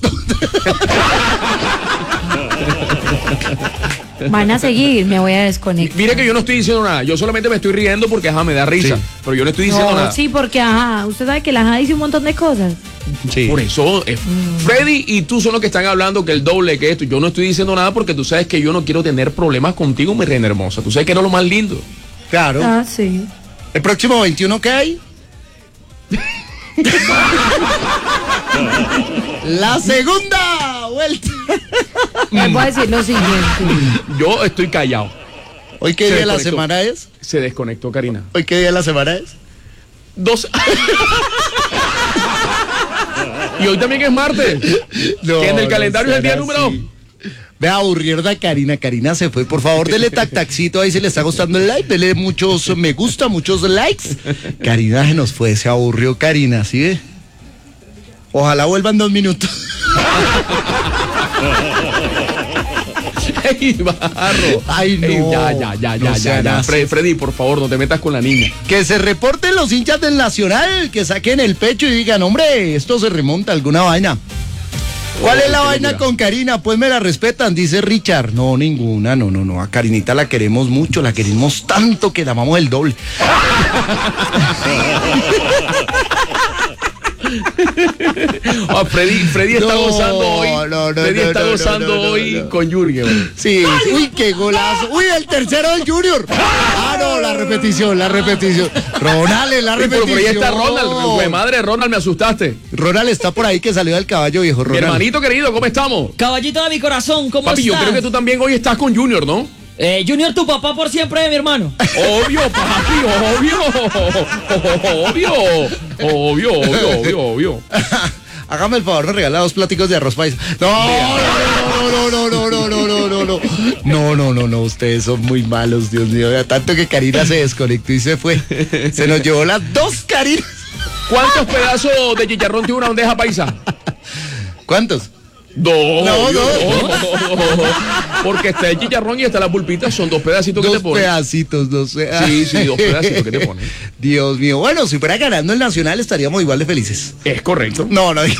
Speaker 3: Van a seguir, me voy a desconectar.
Speaker 1: Mire que yo no estoy diciendo nada, yo solamente me estoy riendo porque ajá, me da risa,
Speaker 2: Sí.
Speaker 1: pero yo no estoy diciendo
Speaker 3: No,
Speaker 1: nada.
Speaker 3: sí, porque ajá, usted sabe que la ajá dice un montón de cosas.
Speaker 2: Sí.
Speaker 1: Por eso, eh, Freddy y tú son los que están hablando que el doble, que esto. Yo no estoy diciendo nada porque tú sabes que yo no quiero tener problemas contigo, mi reina hermosa. Tú sabes que eres lo más lindo.
Speaker 2: Claro.
Speaker 3: Ah, sí.
Speaker 2: El próximo veintiuno, ¿qué hay? La segunda vuelta.
Speaker 3: Les voy a decir lo siguiente.
Speaker 1: Yo estoy callado.
Speaker 2: ¿Hoy qué
Speaker 1: Se
Speaker 2: día de la
Speaker 1: desconectó.
Speaker 2: semana es?
Speaker 1: Se desconectó, Karina.
Speaker 2: ¿Hoy qué día de la semana es?
Speaker 1: Dos. Y hoy también es martes.
Speaker 2: No,
Speaker 1: que en el
Speaker 2: no
Speaker 1: calendario es el día
Speaker 2: sean
Speaker 1: número.
Speaker 2: así. Ve a aburrir a Karina. Karina se fue. Por favor, dele tac taxito ahí si le está gustando el like. Dele muchos me gusta, muchos likes. Karina se nos fue. Se aburrió Karina, ¿sí ve? Ojalá vuelvan dos minutos.
Speaker 1: Ey, barro.
Speaker 2: Ay, no.
Speaker 1: Ey, ya, ya, ya,
Speaker 2: No
Speaker 1: ya, ya,
Speaker 2: sean
Speaker 1: ya.
Speaker 2: así.
Speaker 1: Fre- Freddy, por favor, no te metas con la niña.
Speaker 2: Que se reporten los hinchas del Nacional, que saquen el pecho y digan, hombre, esto se remonta a alguna vaina. ¿Cuál
Speaker 1: Oh,
Speaker 2: es la
Speaker 1: qué
Speaker 2: vaina
Speaker 1: locura.
Speaker 2: con Karina? Pues me la respetan, dice Richard. No, ninguna, no, no, no. A Karinita la queremos mucho, la queremos tanto que la amamos el doble.
Speaker 1: Ah, Freddy, Freddy está
Speaker 2: No,
Speaker 1: gozando hoy.
Speaker 2: no, no,
Speaker 1: Freddy
Speaker 2: no,
Speaker 1: está
Speaker 2: no, no,
Speaker 1: gozando
Speaker 2: no, no,
Speaker 1: hoy
Speaker 2: no.
Speaker 1: con Jürgen.
Speaker 2: Sí, uy, qué golazo. Uy, el tercero del Junior. Ah, no, la repetición, la repetición. Ronald, la
Speaker 1: Ey,
Speaker 2: repetición.
Speaker 1: pero por ahí está Ronald. Güey, madre, Ronald, me asustaste.
Speaker 2: Ronald está por ahí que salió del caballo viejo,
Speaker 1: Mi
Speaker 2: Ronald.
Speaker 1: hermanito querido, ¿cómo estamos?
Speaker 4: Caballito de mi corazón, ¿cómo
Speaker 1: Papi, yo
Speaker 4: estás?
Speaker 1: creo que tú también hoy estás con Junior, ¿no?
Speaker 4: Eh, Junior, tu papá por siempre, mi hermano.
Speaker 1: Obvio, papi, obvio. Obvio. Obvio, obvio, obvio, obvio.
Speaker 2: Hágame el favor, me regala dos pláticos de arroz paisa. No, no, no, no, no, no, no, no, no, no. No, no, no, no, ustedes son muy malos, Dios mío. Vea, tanto que Karina se desconectó y se fue. Se nos llevó las dos Karinas.
Speaker 1: ¿Cuántos pedazos de chicharrón tiene una bandeja paisa?
Speaker 2: ¿Cuántos?
Speaker 1: Dos.
Speaker 2: No,
Speaker 1: obvio,
Speaker 2: no.
Speaker 1: dos. Porque está el chicharrón y está la pulpita, son dos pedacitos que
Speaker 2: Dos
Speaker 1: te ponen.
Speaker 2: pedacitos, no sé.
Speaker 1: Sí, sí, dos pedacitos que te ponen.
Speaker 2: Dios mío. Bueno, si fuera ganando el Nacional estaríamos igual de felices.
Speaker 1: Es correcto.
Speaker 2: No, no digo.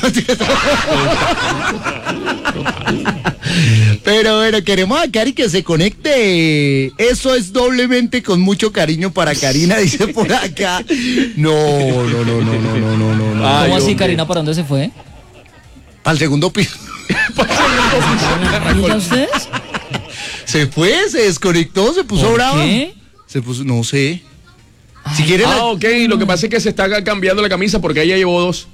Speaker 2: Pero bueno, queremos a Cari que se conecte. Eso es doblemente con mucho cariño para Karina, dice por acá. No, no, no, no, no, no, no, no, no.
Speaker 1: Ay,
Speaker 4: ¿Cómo así,
Speaker 1: hombre.
Speaker 4: Karina? ¿Para dónde se fue?
Speaker 2: Al segundo piso.
Speaker 4: ¿Y ya ustedes?
Speaker 2: Se fue, se desconectó, se puso
Speaker 4: ¿Por
Speaker 2: brava.
Speaker 4: qué?
Speaker 2: Se puso, no sé. Si quiere
Speaker 1: Ah,
Speaker 2: la-
Speaker 1: ok, lo que pasa es que se está cambiando la camisa porque ella llevó dos.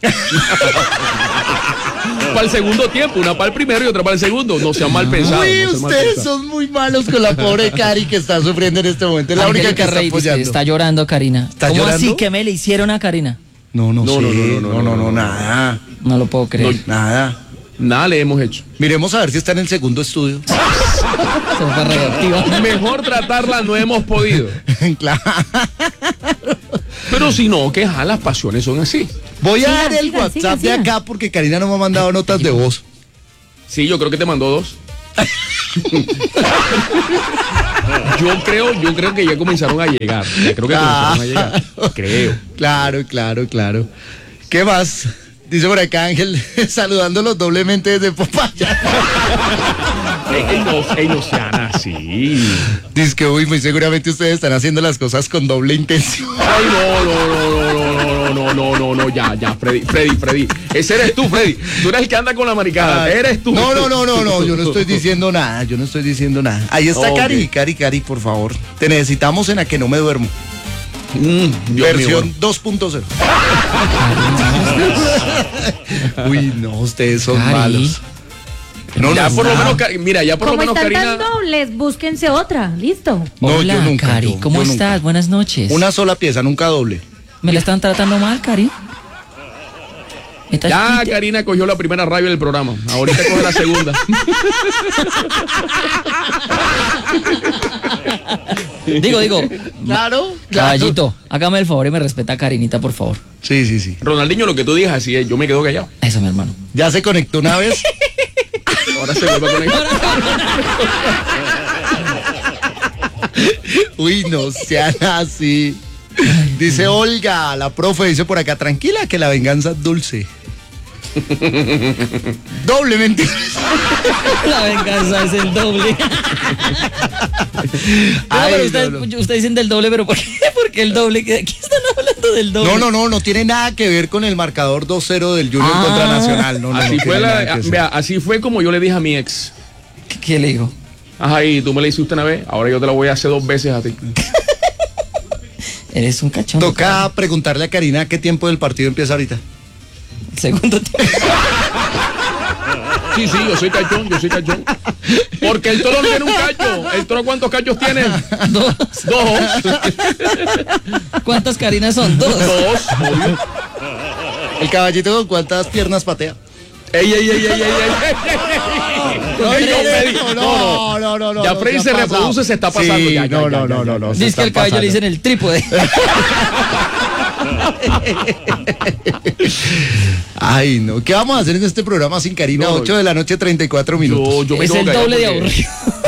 Speaker 1: Para el segundo tiempo, una para el primero y otra para el segundo. No sean mal pensados.
Speaker 2: Uy,
Speaker 1: no sean mal
Speaker 2: ustedes
Speaker 1: pensados.
Speaker 2: son muy malos con la pobre Cari que está sufriendo en este momento. Es la única que
Speaker 4: Angélica
Speaker 2: está
Speaker 4: Rey dice,
Speaker 2: apoyando.
Speaker 4: está llorando, Karina.
Speaker 2: ¿Está
Speaker 4: ¿Cómo
Speaker 2: llorando?
Speaker 4: así? ¿Qué me le hicieron a Karina?
Speaker 2: No, no,
Speaker 1: No,
Speaker 2: sé.
Speaker 1: no, no, no,
Speaker 2: no, no, no, nada.
Speaker 4: No lo puedo creer.
Speaker 2: Nada.
Speaker 1: Nada le hemos hecho.
Speaker 2: Miremos a ver si está en el segundo estudio.
Speaker 4: Se fue radioactiva.
Speaker 1: Mejor tratarla no hemos podido.
Speaker 2: Claro.
Speaker 1: Pero si no, que ja, las pasiones son así.
Speaker 2: Voy a
Speaker 3: Sigan,
Speaker 2: dar el
Speaker 3: sigan,
Speaker 2: WhatsApp
Speaker 3: sigan,
Speaker 2: de
Speaker 3: sigan.
Speaker 2: acá porque Karina no me ha mandado notas de voz.
Speaker 1: Sí, yo creo que te mandó dos. Yo creo, yo creo que ya comenzaron a llegar. Ya creo que comenzaron a llegar. Creo.
Speaker 2: Claro, claro, claro. ¿Qué más? Dice por acá Ángel, saludándolos doblemente desde Popaya.
Speaker 1: Ey, ey, no, ey, no sean así.
Speaker 2: Dice que, uy, muy seguramente ustedes están haciendo las cosas con doble intención.
Speaker 1: Ay, no, no, no, no, no, no, no, no, no, ya, ya, Freddy, Freddy, Freddy. Ese eres tú, Freddy. Tú eres el que anda con la maricada. Eres tú.
Speaker 2: No, no, no, no, no, yo no estoy diciendo nada, yo no estoy diciendo nada. Ahí está
Speaker 1: Ok.
Speaker 2: Cari, Cari, Cari, por favor. Te necesitamos en A Que No Me Duermo.
Speaker 1: Mm, Dios mío,
Speaker 2: Versión
Speaker 1: bueno.
Speaker 2: dos punto cero. Uy, no, ustedes son
Speaker 4: Cari.
Speaker 2: malos. No,
Speaker 1: Ya
Speaker 2: no,
Speaker 1: por lo
Speaker 2: nada.
Speaker 1: menos, Cari- mira, ya por lo
Speaker 3: Como
Speaker 1: menos
Speaker 3: están
Speaker 1: Karina.
Speaker 3: tan dobles, búsquense otra, listo.
Speaker 2: No,
Speaker 4: Hola,
Speaker 2: yo nunca,
Speaker 4: Cari,
Speaker 2: yo-
Speaker 4: ¿cómo
Speaker 2: yo
Speaker 4: estás?
Speaker 2: nunca.
Speaker 4: Buenas noches.
Speaker 2: Una sola pieza, nunca doble.
Speaker 4: ¿Me la están tratando mal, Cari? ¿Estás
Speaker 1: Ya
Speaker 4: triste?
Speaker 1: Karina cogió la primera radio del programa. Ahorita coge la segunda.
Speaker 4: Digo, digo,
Speaker 2: Claro,
Speaker 4: caballito, hágame el favor y me respeta a Karinita, por favor.
Speaker 2: Sí, sí, sí.
Speaker 1: Ronaldinho, lo que tú digas así es, yo me quedo callado.
Speaker 4: Eso, mi hermano.
Speaker 2: Ya se conectó una vez.
Speaker 1: Ahora se vuelve a conectar.
Speaker 2: Uy, no sean así. Dice Olga, la profe, dice por acá, tranquila que la venganza es dulce. Doblemente.
Speaker 4: La venganza es el doble. No,
Speaker 2: Ay,
Speaker 4: pero ustedes
Speaker 2: no, no.
Speaker 4: ustedes dicen del doble, pero ¿por qué? Porque el doble, ¿qué qué están hablando del doble?
Speaker 2: No, no, no, no tiene nada que ver con el marcador dos cero del Junior
Speaker 4: Ah.
Speaker 2: contra Nacional. No, no,
Speaker 1: Así
Speaker 2: no
Speaker 1: fue
Speaker 2: tiene
Speaker 1: la,
Speaker 2: nada que ver.
Speaker 1: vea, así fue como yo le dije a mi ex.
Speaker 4: ¿Qué, qué le digo?
Speaker 1: Ajá, y tú me la hiciste una vez, ahora yo te la voy a hacer dos veces a ti.
Speaker 4: Eres un cachón.
Speaker 2: Toca preguntarle a Karina qué tiempo del partido empieza ahorita.
Speaker 4: Segundo tiempo.
Speaker 1: Sí, sí, yo soy cachón, yo soy cachón. Porque el toro no tiene un cacho. ¿El toro cuántos cachos tiene?
Speaker 4: Dos.
Speaker 1: Dos.
Speaker 4: ¿Cuántas Karinas son? Dos.
Speaker 1: Dos, obvio.
Speaker 2: El caballito con cuántas piernas patea.
Speaker 1: Ey, ey, ey, ey, ey, ey, ey.
Speaker 2: No,
Speaker 1: Ey, no, Freddy,
Speaker 2: no, no, no, no.
Speaker 1: Ya
Speaker 2: no
Speaker 1: Freddy
Speaker 2: ha
Speaker 1: se
Speaker 2: pasado.
Speaker 1: reproduce, se está pasando.
Speaker 2: Sí,
Speaker 1: Ya, ya,
Speaker 2: no,
Speaker 1: ya,
Speaker 2: no,
Speaker 1: ya,
Speaker 2: no,
Speaker 1: ya.
Speaker 2: no, no. se
Speaker 4: Dice que
Speaker 2: está
Speaker 4: el caballo le
Speaker 2: pasando.
Speaker 4: dicen el trípode.
Speaker 2: Ay, no. ¿Qué vamos a hacer en este programa sin Karina?
Speaker 1: No,
Speaker 2: ocho de la noche, treinta y cuatro minutos.
Speaker 1: Yo, yo me
Speaker 4: Es
Speaker 1: quedo
Speaker 4: el
Speaker 1: callado
Speaker 4: doble de
Speaker 1: porque
Speaker 4: aburrido.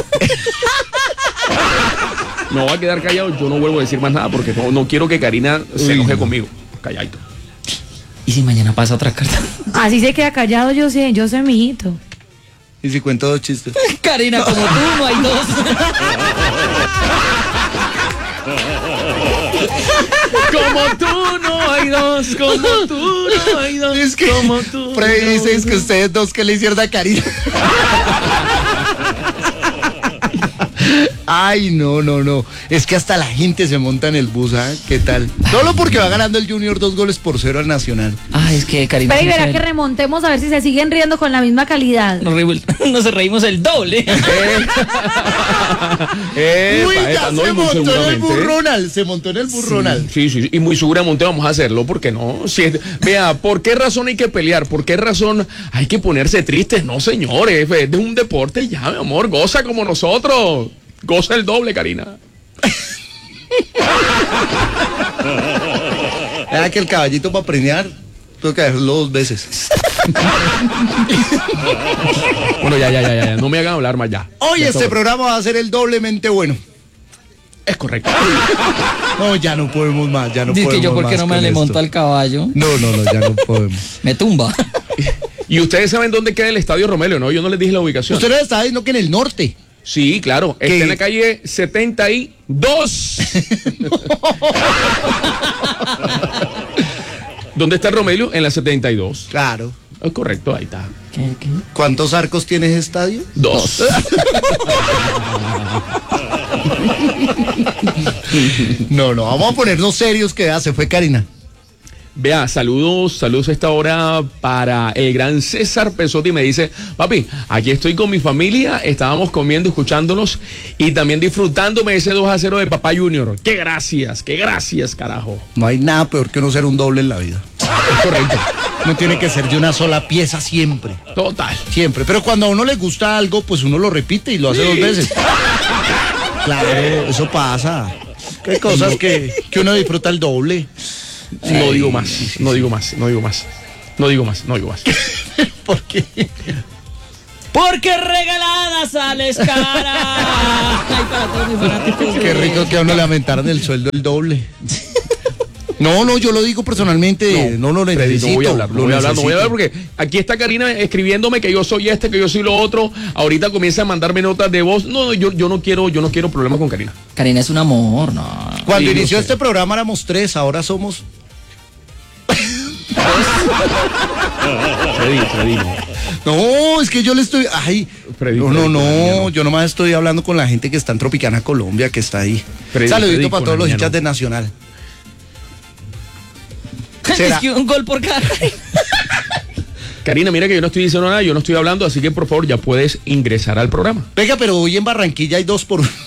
Speaker 1: Me voy a quedar callado, yo no vuelvo a decir más nada porque no, no quiero que Karina se
Speaker 2: Uy,
Speaker 1: enoje
Speaker 2: no.
Speaker 1: conmigo. Calladito.
Speaker 4: ¿Y si mañana pasa otra carta?
Speaker 3: Así se queda callado, yo sé, yo soy mi hijito.
Speaker 2: Y si cuento dos chistes.
Speaker 4: Karina, como tú, no hay dos.
Speaker 1: Como tú no hay dos, como tú no hay dos,
Speaker 2: Es que
Speaker 1: como tú.
Speaker 2: Freddy
Speaker 1: no
Speaker 2: dice
Speaker 1: hay
Speaker 2: es que
Speaker 1: dos.
Speaker 2: ustedes dos que le hicieron a Karina. Ay, no, no, no. Es que hasta la gente se monta en el bus, ¿ah? ¿Qué tal? Solo porque va ganando el Junior dos goles por cero al Nacional.
Speaker 4: Ah, es que Karina.
Speaker 3: Pero y
Speaker 4: sí
Speaker 3: verá
Speaker 4: se-
Speaker 3: que remontemos a ver si se siguen riendo con la misma calidad.
Speaker 4: Nos, reímos- nos reímos el doble.
Speaker 1: Epa,
Speaker 2: Uy, ya
Speaker 1: epa, no,
Speaker 2: se
Speaker 1: y muy
Speaker 2: montó en el
Speaker 1: seguramente.
Speaker 2: burronal. Se montó en el burronal.
Speaker 1: Sí, sí, sí, y muy seguramente vamos a hacerlo, ¿por qué no? Si es- vea, ¿por qué razón hay que pelear? ¿Por qué razón hay que ponerse tristes? No, señores, es de un deporte ya, mi amor, goza como nosotros. Goza el doble, Karina.
Speaker 2: Era que el caballito para premiar, tengo que hacerlo dos veces.
Speaker 1: Bueno, ya, ya, ya, ya, no me hagan hablar más ya.
Speaker 2: Hoy
Speaker 1: Ya
Speaker 2: este
Speaker 1: está.
Speaker 2: programa va a ser el doblemente bueno.
Speaker 1: Es correcto.
Speaker 2: No, ya no podemos más, ya no
Speaker 4: Dice
Speaker 2: podemos
Speaker 4: que yo, ¿por qué
Speaker 2: más
Speaker 4: no me
Speaker 2: con
Speaker 4: le
Speaker 2: esto.
Speaker 4: monto al caballo?
Speaker 2: No, no, no, ya no podemos.
Speaker 4: Me tumba.
Speaker 1: Y ustedes saben dónde queda el Estadio Romelio, ¿no? Yo no les dije la ubicación.
Speaker 2: Usted no está diciendo que en el norte.
Speaker 1: Sí, claro.
Speaker 2: ¿Qué?
Speaker 1: Está en la calle setenta y dos. ¿Dónde está el Romelio? En la setenta y dos.
Speaker 2: Claro.
Speaker 1: Es correcto, ahí está.
Speaker 4: ¿Qué, qué?
Speaker 2: ¿Cuántos arcos tiene ese estadio?
Speaker 1: Dos.
Speaker 2: No, no, vamos a ponernos serios que ya se fue Karina.
Speaker 1: Vea, saludos, saludos a esta hora para el gran César Pesotti. Me dice, papi, aquí estoy con mi familia, estábamos comiendo, escuchándonos y también disfrutándome ese dos a cero de Papá Junior. ¡Qué gracias, qué gracias, carajo!
Speaker 2: No hay nada peor que no ser un doble en la vida.
Speaker 1: Es correcto.
Speaker 2: No tiene que ser de una sola pieza siempre.
Speaker 1: Total.
Speaker 2: Siempre. Pero cuando a uno le gusta algo, pues uno lo repite y lo hace dos veces. Claro, eso pasa. Hay cosas que, que uno disfruta el doble.
Speaker 1: No digo más, no digo más, no digo más. No digo más, no digo más.
Speaker 2: ¿Por qué?
Speaker 4: Porque regalada sales cara. Ay, para todos mis fanáticos.
Speaker 2: Qué rico que a uno le aumentaron el sueldo el doble. No, no, yo lo digo personalmente, no, no lo
Speaker 1: Freddy,
Speaker 2: necesito.
Speaker 1: no voy a hablar, no
Speaker 2: lo
Speaker 1: voy a hablar, no voy a hablar
Speaker 2: necesito.
Speaker 1: porque aquí está Karina escribiéndome que yo soy este, que yo soy lo otro. Ahorita comienza a mandarme notas de voz. No, yo, yo no quiero, yo no quiero problemas con Karina.
Speaker 4: Karina es un amor, no.
Speaker 2: Cuando
Speaker 1: Sí,
Speaker 2: inició
Speaker 1: lo sé.
Speaker 2: este programa éramos tres, ahora somos...
Speaker 1: Freddy, Freddy, no.
Speaker 2: No, es que yo le estoy... Ay,
Speaker 1: Freddy,
Speaker 2: no, no,
Speaker 1: Freddy, con la mía
Speaker 2: no,
Speaker 1: no.
Speaker 2: yo nomás estoy hablando con la gente que está en Tropicana Colombia, que está ahí.
Speaker 1: Freddy,
Speaker 2: Saludito
Speaker 1: Freddy,
Speaker 2: para
Speaker 1: con
Speaker 2: todos
Speaker 1: la
Speaker 2: los
Speaker 1: mía
Speaker 2: hinchas
Speaker 1: no.
Speaker 2: de Nacional.
Speaker 4: Es
Speaker 2: ¿Será?
Speaker 4: que un gol por cada.
Speaker 1: Karina, mira que yo no estoy diciendo nada, yo no estoy hablando, así que por favor ya puedes ingresar al programa.
Speaker 2: Venga, pero hoy en Barranquilla hay dos por uno.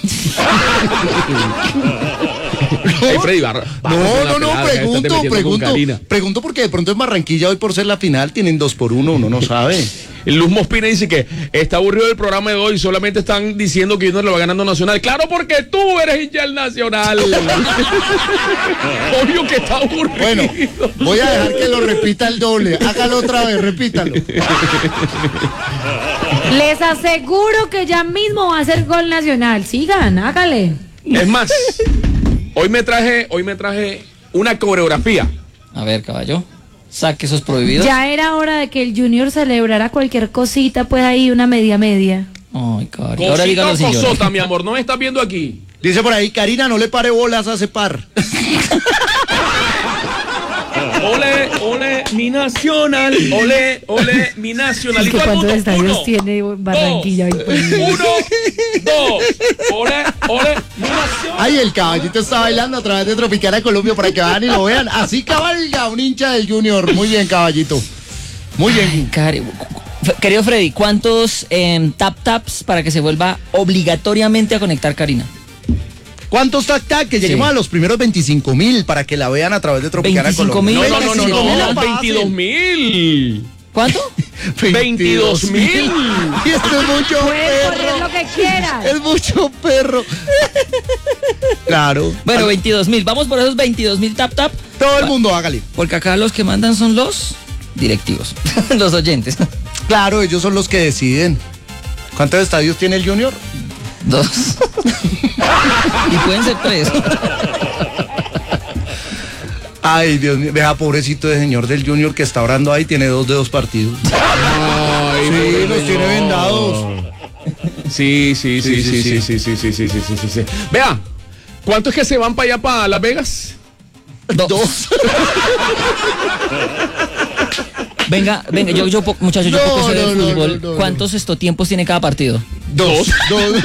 Speaker 1: Hey, Freddy, barra,
Speaker 2: No, no, no, pregunto, pregunto.
Speaker 1: Karina.
Speaker 2: Pregunto porque de pronto en Barranquilla hoy por ser la final tienen dos por uno, uno no sabe.
Speaker 1: Luz Mospina dice que está aburrido del programa de hoy, solamente están diciendo que Junior lo va ganando Nacional. Claro, porque tú eres hincha del Nacional. Obvio que está aburrido.
Speaker 2: Bueno, voy a dejar que lo repita el doble. Hágalo otra vez, repítalo.
Speaker 3: Les aseguro que ya mismo va a ser gol nacional. Sigan, hágale.
Speaker 1: Es más, hoy me traje, hoy me traje una coreografía.
Speaker 4: A ver, caballo. Saque esos prohibidos.
Speaker 3: Ya era hora de que el Junior celebrara cualquier cosita, pues ahí una media media.
Speaker 4: Ay, caballo.
Speaker 1: Cosita
Speaker 4: Ahora dígalo
Speaker 1: o
Speaker 4: sin llorar.
Speaker 1: cosota, mi amor, no me estás viendo aquí.
Speaker 2: Dice por ahí, Karina, no le pare bolas a ese par.
Speaker 1: Ole, ole, mi Nacional. Ole, ole, mi Nacional.
Speaker 3: Es
Speaker 1: ¿Y
Speaker 3: que
Speaker 1: todo el
Speaker 3: cuántos
Speaker 1: mundo?
Speaker 3: estadios
Speaker 1: Uno,
Speaker 3: tiene Barranquilla hoy
Speaker 1: dos,
Speaker 3: por día.
Speaker 1: Uno, dos. Ole, ole, mi Nacional.
Speaker 2: Ay, el caballito está bailando a través de Tropicana Colombia para que vayan y lo vean. Así cabalga un hincha del Junior. Muy bien, caballito. Muy bien.
Speaker 4: Cari- Querido Freddy, ¿cuántos em, tap taps para que se vuelva obligatoriamente a conectar Karina?
Speaker 2: ¿Cuántos tac tac? Que lleguemos
Speaker 4: Sí.
Speaker 2: a los primeros veinticinco mil para que la vean a través de Tropicana
Speaker 4: veinticinco
Speaker 2: Colombia.
Speaker 4: mil.
Speaker 1: No, no, no, no,
Speaker 2: veinticinco mil
Speaker 1: no,
Speaker 2: es fácil.
Speaker 1: veintidós mil.
Speaker 4: ¿Cuánto?
Speaker 1: veintidós mil.
Speaker 2: Y esto es mucho
Speaker 3: Puedes poner
Speaker 2: perro.
Speaker 3: lo que quieras.
Speaker 2: Es mucho perro. Claro.
Speaker 4: Bueno, veintidós mil. Vamos por esos veintidós mil tap tap.
Speaker 2: Todo el mundo, hágale.
Speaker 4: Porque acá los que mandan son los directivos, los oyentes.
Speaker 2: Claro, ellos son los que deciden. ¿Cuántos estadios tiene el Junior?
Speaker 4: Dos. Y pueden ser tres.
Speaker 2: Ay, Dios mío. Vea, pobrecito de señor del Junior que está orando ahí, tiene dos de dos partidos.
Speaker 1: Ay,
Speaker 2: Sí,
Speaker 1: pobre
Speaker 2: los tiene
Speaker 1: señor.
Speaker 2: vendados.
Speaker 1: Sí, sí, sí, sí, sí, sí, sí, sí, sí, sí, sí, sí, sí. Vea, ¿cuántos que se van para allá, para Las Vegas?
Speaker 2: Dos.
Speaker 4: Venga, venga, yo, yo po- muchachos, yo
Speaker 2: No,
Speaker 4: poco sé de
Speaker 2: no, no,
Speaker 4: fútbol.
Speaker 2: no, no,
Speaker 4: ¿Cuántos esto tiempos tiene cada partido?
Speaker 2: Dos. Dos.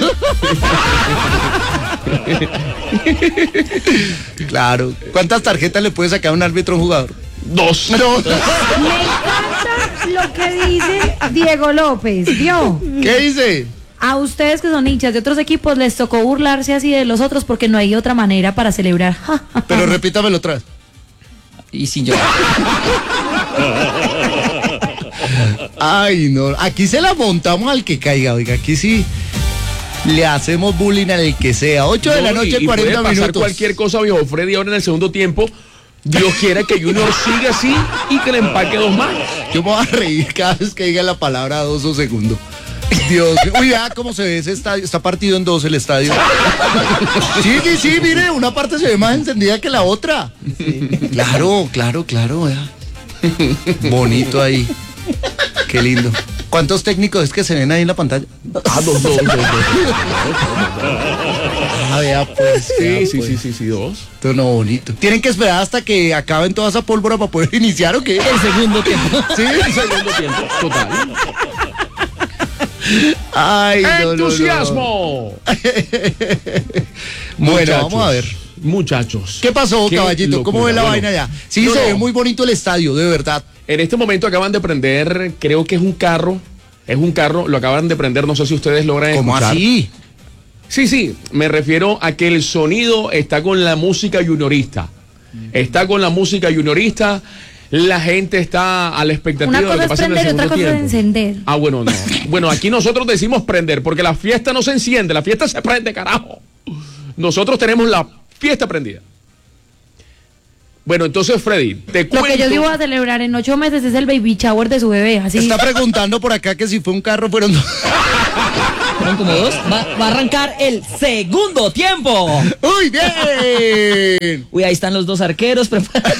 Speaker 2: Claro. ¿Cuántas tarjetas le puede sacar un árbitro a un jugador?
Speaker 1: Dos.
Speaker 2: Dos.
Speaker 3: Me encanta lo que dice Diego López, ¿vio?
Speaker 2: ¿Qué dice?
Speaker 3: A ustedes que son hinchas de otros equipos les tocó burlarse así de los otros porque no hay otra manera para celebrar.
Speaker 2: Pero repítamelo otra vez.
Speaker 4: Y sin llorar.
Speaker 2: Ay, no. Aquí se la montamos al que caiga, oiga. Aquí sí le hacemos bullying al que sea. ocho de la
Speaker 1: No, y-
Speaker 2: noche,
Speaker 1: y puede
Speaker 2: cuarenta
Speaker 1: pasar
Speaker 2: minutos.
Speaker 1: cualquier cosa, viejo Freddy, ahora en el segundo tiempo. Dios quiera que Junior siga así y que le empaque dos más.
Speaker 2: Yo me voy a reír cada vez que diga la palabra dos o segundo. Dios, uy, vea cómo se ve ese estadio. Está partido en dos el estadio. Sí, sí, sí, mire, una parte se ve más encendida que la otra. Claro, claro, claro, vea. Bonito ahí. Qué lindo. ¿Cuántos técnicos es que se ven ahí en la pantalla?
Speaker 1: Ah, dos, dos, dos, dos.
Speaker 2: Ah, vea, pues.
Speaker 1: Sí,
Speaker 2: vea,
Speaker 1: sí,
Speaker 2: pues.
Speaker 1: sí, sí, sí, dos.
Speaker 2: Esto no, bonito. ¿Tienen que esperar hasta que acaben toda esa pólvora para poder iniciar o qué?
Speaker 4: El segundo tiempo.
Speaker 2: Sí,
Speaker 1: El segundo tiempo, total.
Speaker 2: Ay, no, no, no.
Speaker 1: ¡Entusiasmo!
Speaker 2: Bueno,
Speaker 1: Muchachos,
Speaker 2: vamos a ver.
Speaker 1: Muchachos.
Speaker 2: ¿Qué pasó,
Speaker 1: Qué
Speaker 2: caballito? ¿Cómo
Speaker 1: locura.
Speaker 2: ve la
Speaker 1: Bueno,
Speaker 2: vaina ya? Sí,
Speaker 1: no,
Speaker 2: se
Speaker 1: no.
Speaker 2: ve muy bonito el estadio, de verdad.
Speaker 1: En este momento acaban de prender, creo que es un carro. Es un carro, lo acaban de prender, no sé si ustedes logran
Speaker 2: ¿Cómo
Speaker 1: escuchar.
Speaker 2: así?
Speaker 1: Sí, sí, me refiero a que el sonido está con la música juniorista. Está con la música juniorista. La gente está a la expectativa
Speaker 3: Una
Speaker 1: de lo
Speaker 3: cosa
Speaker 1: que
Speaker 3: es
Speaker 1: pasa en el
Speaker 3: prender y otra
Speaker 1: segundo
Speaker 3: cosa es
Speaker 1: tiempo.
Speaker 3: encender.
Speaker 1: Ah, bueno, no. Bueno, aquí nosotros decimos prender, porque la fiesta no se enciende, la fiesta se prende, carajo. Nosotros tenemos la fiesta prendida. Bueno, entonces, Freddy, te
Speaker 3: Lo
Speaker 1: cuento.
Speaker 3: que yo sí voy a celebrar en ocho meses es el baby shower de su bebé, así.
Speaker 2: Está preguntando por acá que si fue un carro, fueron dos.
Speaker 4: Fueron como dos. Va, va a arrancar el segundo tiempo.
Speaker 2: ¡Uy, bien!
Speaker 4: Uy, ahí están los dos arqueros preparados.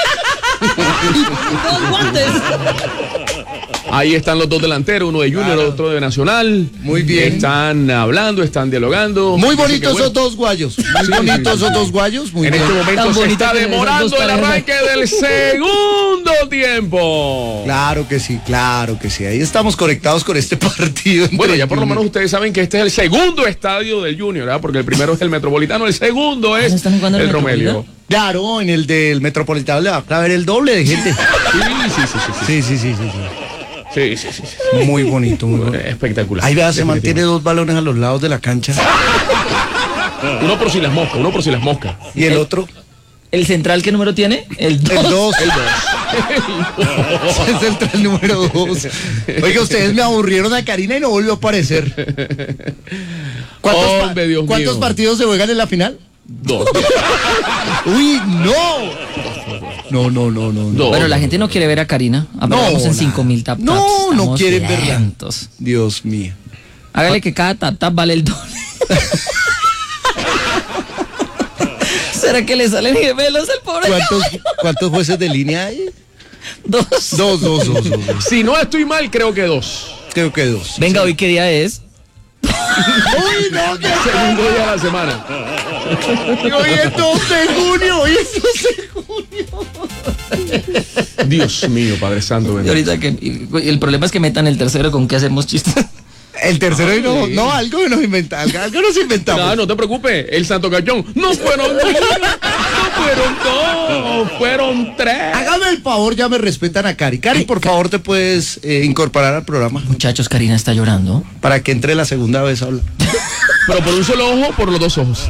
Speaker 4: Dos guantes.
Speaker 1: Ahí están los dos delanteros, uno de Junior,
Speaker 2: Claro.
Speaker 1: otro de Nacional.
Speaker 2: Muy bien.
Speaker 1: Están hablando, están dialogando.
Speaker 2: Muy
Speaker 1: Así que
Speaker 2: bonitos
Speaker 1: bueno.
Speaker 2: esos dos guayos. Muy
Speaker 1: Sí,
Speaker 2: bonitos
Speaker 1: sí, sí.
Speaker 2: esos dos guayos. Muy
Speaker 1: En
Speaker 2: bien.
Speaker 1: este momento
Speaker 4: Tan
Speaker 1: se
Speaker 4: bonito
Speaker 1: está
Speaker 4: que esas
Speaker 1: demorando
Speaker 4: dos
Speaker 1: el
Speaker 4: parejas.
Speaker 1: arranque del segundo tiempo.
Speaker 2: Claro que sí, claro que sí. Ahí estamos conectados con este partido. entre
Speaker 1: Bueno, ya por lo
Speaker 2: Junior.
Speaker 1: menos ustedes saben que este es el segundo estadio del Junior, ¿verdad? Porque el primero es el Metropolitano, el segundo es
Speaker 4: ¿No están jugando en
Speaker 1: el
Speaker 4: el
Speaker 1: Romelio.
Speaker 4: Metropolitano?
Speaker 2: Claro, en el del Metropolitano le va a haber el doble de gente.
Speaker 1: Sí, sí, sí, sí, sí.
Speaker 2: Sí, sí, sí, sí. sí.
Speaker 1: Sí, sí, sí, sí.
Speaker 2: Muy bonito, muy bonito.
Speaker 1: Espectacular.
Speaker 2: Ahí vea, se mantiene
Speaker 1: Definitivo.
Speaker 2: dos balones a los lados de la cancha.
Speaker 1: Uno por si las moscas, uno por si las moscas.
Speaker 2: Y el otro,
Speaker 4: ¿El central qué número tiene? El dos.
Speaker 2: el dos.
Speaker 1: El dos.
Speaker 2: Es el tren número dos. Oiga, ustedes me aburrieron a Karina y no volvió a aparecer. ¿Cuántos, pa-
Speaker 1: Hombre, Dios
Speaker 2: ¿cuántos
Speaker 1: mío.
Speaker 2: partidos se juegan en la final?
Speaker 1: Dos.
Speaker 2: ¡Uy, no! No, no, no, no. no.
Speaker 1: Dos.
Speaker 4: Bueno, la gente no quiere ver a Karina. Apenas vamos en
Speaker 2: nada.
Speaker 4: cinco mil tap taps.
Speaker 2: No, no
Speaker 4: Estamos
Speaker 2: quieren verla.
Speaker 4: lentos.
Speaker 2: Dios mío.
Speaker 4: Hágale que cada tap tap vale el doble. ¿Será que le salen gemelos al pobre?
Speaker 2: ¿Cuántos, ¿Cuántos jueces de línea hay?
Speaker 4: Dos.
Speaker 2: Dos, dos, dos, dos, dos.
Speaker 1: Si no estoy mal, creo que dos.
Speaker 2: Creo que dos.
Speaker 4: Venga, ¿hoy qué día es?
Speaker 2: ¡Uy, no! Que
Speaker 1: Segundo día de la semana.
Speaker 2: hoy es dos de junio! ¡Hoy es dos de junio!
Speaker 1: Dios mío, Padre Santo.
Speaker 4: Y
Speaker 1: bendito.
Speaker 4: ahorita que y- y el problema es que metan el tercero con que hacemos chistes.
Speaker 2: El tercero y no,
Speaker 1: Sí.
Speaker 2: no, algo que nos inventamos, algo nos inventamos.
Speaker 1: No, no te preocupes, el Santo Cachón. No fueron dos, no fueron dos, fueron tres.
Speaker 2: Hágame el favor, ya me respetan a Cari. Cari, por favor, te puedes eh, incorporar al programa
Speaker 4: Muchachos, Karina está llorando.
Speaker 2: para que entre la segunda vez a hablar.
Speaker 1: Pero por un solo ojo, por los dos ojos.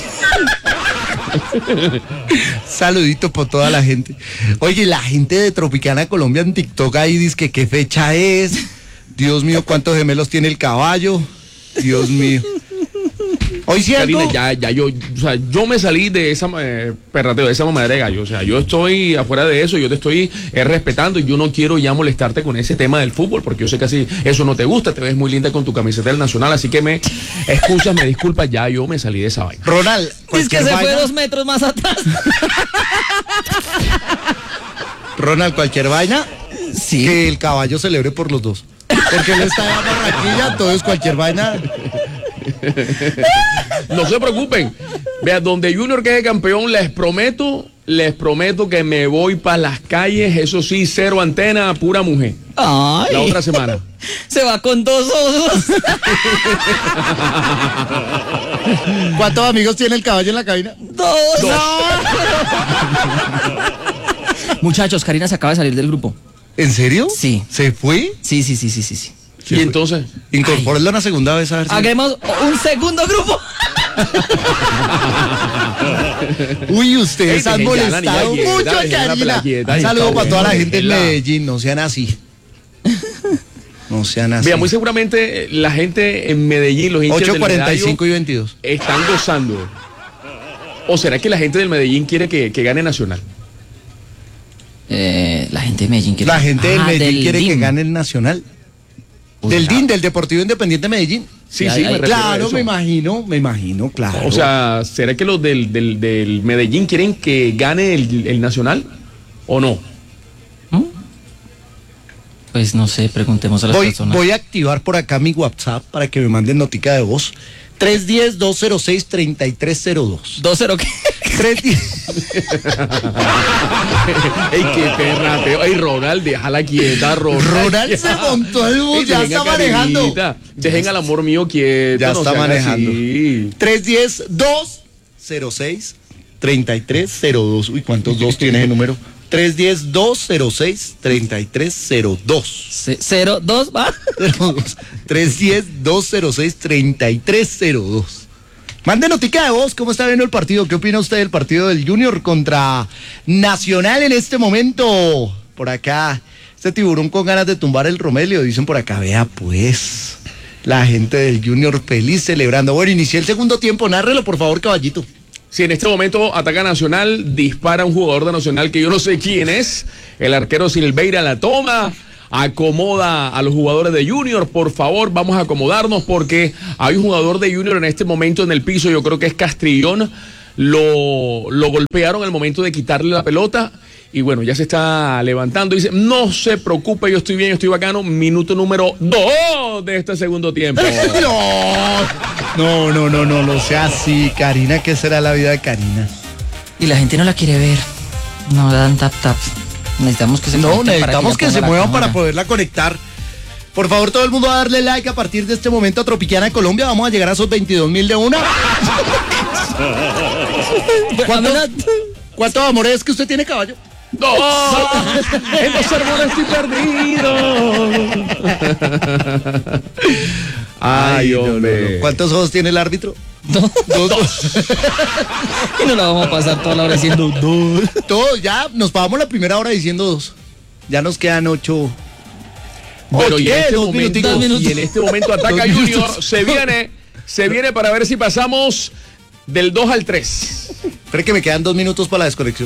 Speaker 2: Saludito por toda la gente. Oye, la gente de Tropicana Colombia en TikTok ahí dice que qué fecha es. Dios mío, cuántos gemelos tiene el caballo. Dios mío. Hoy sí algo.
Speaker 1: Karina, ya, ya yo, o sea, yo me salí de esa eh, perrateo, de esa mamadera de gallo. O sea, yo estoy afuera de eso, yo te estoy eh, respetando y yo no quiero ya molestarte con ese tema del fútbol, porque yo sé que así eso no te gusta, te ves muy linda con tu camiseta del Nacional, así que me excusas, me disculpas, ya yo me salí de esa vaina.
Speaker 2: Ronald,
Speaker 4: Es que
Speaker 2: cualquier
Speaker 4: se fue
Speaker 2: vaina.
Speaker 4: dos metros más atrás.
Speaker 2: Ronald, cualquier vaina.
Speaker 4: Sí.
Speaker 2: Que el caballo celebre por los dos. Porque él está en Barranquilla, entonces cualquier vaina.
Speaker 1: No se preocupen. Vea, donde Junior quede campeón, les prometo, les prometo que me voy para las calles, eso sí, cero antena, pura mujer.
Speaker 4: Ay.
Speaker 1: La otra semana.
Speaker 4: Se va con dos ojos.
Speaker 2: ¿Cuántos amigos tiene el caballo en la cabina?
Speaker 4: Dos. Muchachos, Karina se acaba de salir del grupo.
Speaker 2: ¿En serio?
Speaker 4: Sí.
Speaker 2: ¿Se fue?
Speaker 4: Sí, sí, sí, sí, sí. sí.
Speaker 1: Y entonces,
Speaker 2: Incorpóralo una segunda vez a ver si.
Speaker 4: Hagamos un segundo grupo.
Speaker 2: Uy, ustedes
Speaker 1: Ey,
Speaker 2: han
Speaker 1: dejen ya la
Speaker 2: molestado
Speaker 1: niña
Speaker 2: mucho
Speaker 1: quieta,
Speaker 2: a
Speaker 1: dejen la
Speaker 2: Karina.
Speaker 1: pela quieta,
Speaker 2: Un
Speaker 1: y
Speaker 2: saludo
Speaker 1: está
Speaker 2: para toda la
Speaker 1: bueno,
Speaker 2: gente en
Speaker 1: déjenla.
Speaker 2: Medellín, no sean así. No sean así.
Speaker 1: vea, muy seguramente eh, la gente en Medellín, los hinchas
Speaker 2: ocho
Speaker 1: del
Speaker 2: cuarenta y cinco
Speaker 1: Medallo,
Speaker 2: y veintidós.
Speaker 1: están gozando. ¿O será que la gente del Medellín quiere que, que gane Nacional?
Speaker 4: Eh, la gente de Medellín quiere.
Speaker 2: La gente del
Speaker 4: Ah,
Speaker 2: Medellín quiere
Speaker 4: D I M.
Speaker 2: que gane el Nacional.
Speaker 4: Uy,
Speaker 2: Del
Speaker 4: ah.
Speaker 2: D I N, del Deportivo Independiente de Medellín.
Speaker 1: Sí,
Speaker 4: Ya,
Speaker 1: sí,
Speaker 4: ya,
Speaker 1: me refiero a
Speaker 2: Claro,
Speaker 1: eso.
Speaker 2: me imagino, me imagino, claro.
Speaker 1: O sea, ¿será que los del, del, del Medellín quieren que gane el, el Nacional o no?
Speaker 4: ¿Mm? Pues no sé, preguntemos a las
Speaker 2: voy,
Speaker 4: personas.
Speaker 2: voy a activar por acá mi WhatsApp para que me manden notica de voz. tres uno cero, dos cero seis, tres tres cero dos.
Speaker 4: Dos cero qué.
Speaker 2: tres diez.
Speaker 1: ¡Ey, qué perrateo! ¡Ey, Ronald, déjala quieta, Ronald!
Speaker 2: Ronald se montó al bus,
Speaker 1: Ey,
Speaker 2: ya
Speaker 1: dejen a
Speaker 2: está manejando.
Speaker 1: Karinita, Dejen al amor mío quieto.
Speaker 2: Ya
Speaker 1: no
Speaker 2: está
Speaker 1: sean
Speaker 2: manejando.
Speaker 1: así.
Speaker 2: tres uno cero, dos cero seis, tres tres cero dos. Uy, ¿cuántos dos tiene ese número? tres uno cero, dos cero seis, tres tres cero dos.
Speaker 4: Ce- Cero, dos, va.
Speaker 2: tres uno cero, dos cero seis, tres tres cero dos. Mande notica de voz, ¿cómo está viendo el partido? ¿Qué opina usted del partido del Junior contra Nacional en este momento? Por acá, este tiburón con ganas de tumbar el Romelio, dicen por acá, vea pues, la gente del Junior feliz celebrando. Bueno, inicié el segundo tiempo, nárrelo por favor, caballito.
Speaker 1: Si en este momento ataca Nacional, dispara un jugador de Nacional que yo no sé quién es. El arquero Silveira la toma, acomoda a los jugadores de Junior. Por favor, vamos a acomodarnos porque hay un jugador de Junior en este momento en el piso, yo creo que es Castrillón. Lo, lo golpearon al momento de quitarle la pelota. Y bueno, ya se está levantando. Dice, no se preocupe, yo estoy bien, yo estoy bacano. Minuto número dos de este segundo tiempo.
Speaker 2: No, no, no, no, no sea así, Karina. ¿Qué será la vida de Karina?
Speaker 4: Y la gente no la quiere ver. No dan tap tap. Necesitamos que se
Speaker 2: No,
Speaker 4: conecten
Speaker 2: necesitamos
Speaker 4: para
Speaker 2: que, se
Speaker 4: la
Speaker 2: muevan
Speaker 4: cámara.
Speaker 2: para poderla conectar. Por favor, todo el mundo a darle like a partir de este momento a Tropicana de Colombia. Vamos a llegar a esos veintidós mil de una. ¿Cuántos, ¿Cuántos amores es que usted tiene, caballo?
Speaker 1: ¡No! En los sermones estoy perdido. Ay, hombre.
Speaker 2: no, no. ¿Cuántos ojos tiene el árbitro?
Speaker 4: No.
Speaker 2: Dos. Dos.
Speaker 4: Y no la vamos a pasar toda la hora diciendo dos.
Speaker 2: Todos, ya nos pagamos la primera hora diciendo dos. Ya nos quedan ocho.
Speaker 1: Bueno, y en,
Speaker 2: ¿Qué?
Speaker 1: este
Speaker 2: Dos
Speaker 1: momento,
Speaker 2: minuticos.
Speaker 1: y en este momento ataca
Speaker 2: Dos
Speaker 1: Junior.
Speaker 2: minutos.
Speaker 1: Se viene, se viene para ver si pasamos del dos al tres.
Speaker 2: Espera que me quedan dos minutos para la desconexión.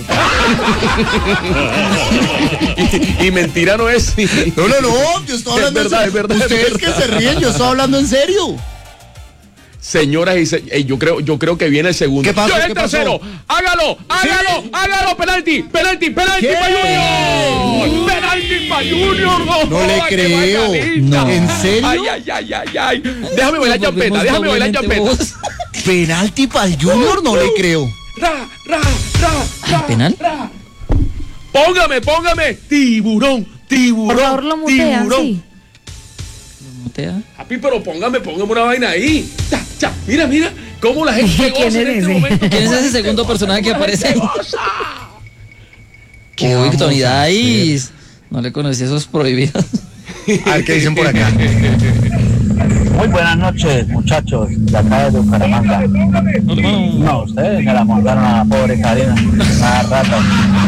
Speaker 1: y, y mentira no es.
Speaker 2: No, no, no, yo estoy hablando
Speaker 1: Es verdad,
Speaker 2: en
Speaker 1: es
Speaker 2: serio.
Speaker 1: verdad, es
Speaker 2: Ustedes
Speaker 1: verdad.
Speaker 2: que se ríen, yo estoy hablando en serio.
Speaker 1: Señoras y señores, yo creo, yo creo que viene el segundo.
Speaker 2: ¿Qué pasó?
Speaker 1: Yo, el
Speaker 2: ¿Qué pasó?
Speaker 1: tercero. Hágalo, hágalo,
Speaker 2: Sí.
Speaker 1: hágalo, penalti, penalti, penalti
Speaker 2: ¿Qué?
Speaker 1: para Junior. Penalti para Junior. No,
Speaker 2: No le
Speaker 1: joda, que
Speaker 2: creo.
Speaker 1: bacanita.
Speaker 2: No. ¿En serio?
Speaker 1: Ay, ay, ay, ay, ay. Déjame bailar
Speaker 4: Nos
Speaker 1: champeta,
Speaker 4: volvemos
Speaker 1: déjame bailar
Speaker 4: doblemente
Speaker 1: champeta.
Speaker 4: bobos.
Speaker 2: Penalti para el Junior, no le creo.
Speaker 1: Ra, ra, ra, ra,
Speaker 4: ¿Penal?
Speaker 1: ra. Póngame, póngame. Tiburón, tiburón.
Speaker 3: Por favor, lo mutean,
Speaker 1: tiburón.
Speaker 3: sí.
Speaker 4: Mutea.
Speaker 1: Papi, pero póngame, póngame una vaina ahí. Ya, ya. Mira, mira. Cómo la gente
Speaker 3: ¿Quién
Speaker 1: goza en
Speaker 3: es
Speaker 1: este
Speaker 3: ese?
Speaker 1: momento.
Speaker 4: ¿Quién es
Speaker 1: Cómo la
Speaker 4: ese
Speaker 1: gente
Speaker 4: segundo
Speaker 1: goza,
Speaker 4: personaje que
Speaker 1: cómo la
Speaker 4: aparece
Speaker 1: gente
Speaker 4: ahí?
Speaker 1: goza.
Speaker 2: ¿Qué
Speaker 4: Uy,
Speaker 2: vamos a
Speaker 4: Tonidaís. No le conocí esos prohibidos.
Speaker 2: A ver qué dicen por acá.
Speaker 5: Muy buenas noches, muchachos, de acá de Bucaramanga. No, ustedes se la montaron a la pobre Karina, una rata.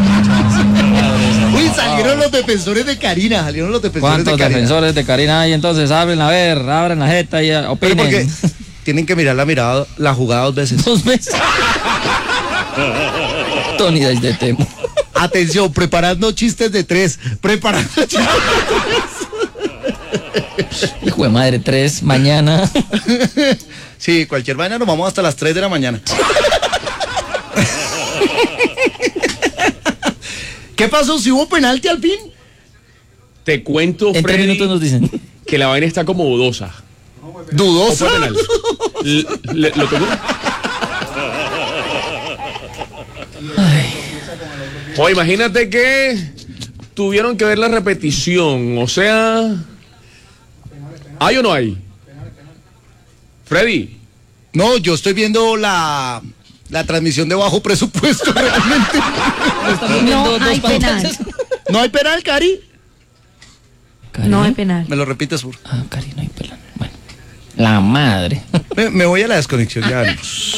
Speaker 2: Uy, salieron los defensores de Karina, salieron los defensores de
Speaker 4: ¿Cuántos
Speaker 2: Karina.
Speaker 4: defensores de Karina hay entonces? Abren a ver, abren la jeta y
Speaker 2: Pero
Speaker 4: opinen.
Speaker 2: porque tienen que mirar la mirada, la jugada dos veces.
Speaker 4: Dos veces. Tonidaís de Temo.
Speaker 2: Atención, preparando chistes de tres, preparando chistes
Speaker 4: Hijo de madre, tres, mañana.
Speaker 2: Sí, cualquier vaina nos vamos hasta las tres de la mañana. ¿Qué pasó? ¿Si hubo penalti al fin?
Speaker 1: Te cuento,
Speaker 4: En tres
Speaker 1: Freddy,
Speaker 4: minutos nos dicen.
Speaker 1: que la vaina está como dudosa. ¿O
Speaker 2: ¿Dudoso?
Speaker 1: fue penal? L- le- ¿Lo tocó? O imagínate que tuvieron que ver la repetición. O sea, ¿hay o no hay? Freddy.
Speaker 2: No, yo estoy viendo la, la transmisión de bajo presupuesto realmente.
Speaker 4: Estamos viendo
Speaker 3: No
Speaker 4: dos
Speaker 3: hay penal.
Speaker 4: pantallas.
Speaker 2: ¿No hay penal, Cari?
Speaker 4: ¿Cari?
Speaker 3: No hay penal.
Speaker 2: Me lo repites, por
Speaker 4: Ah, Cari, no hay penal. Bueno. La madre.
Speaker 2: me, me voy a la desconexión, ya venimos.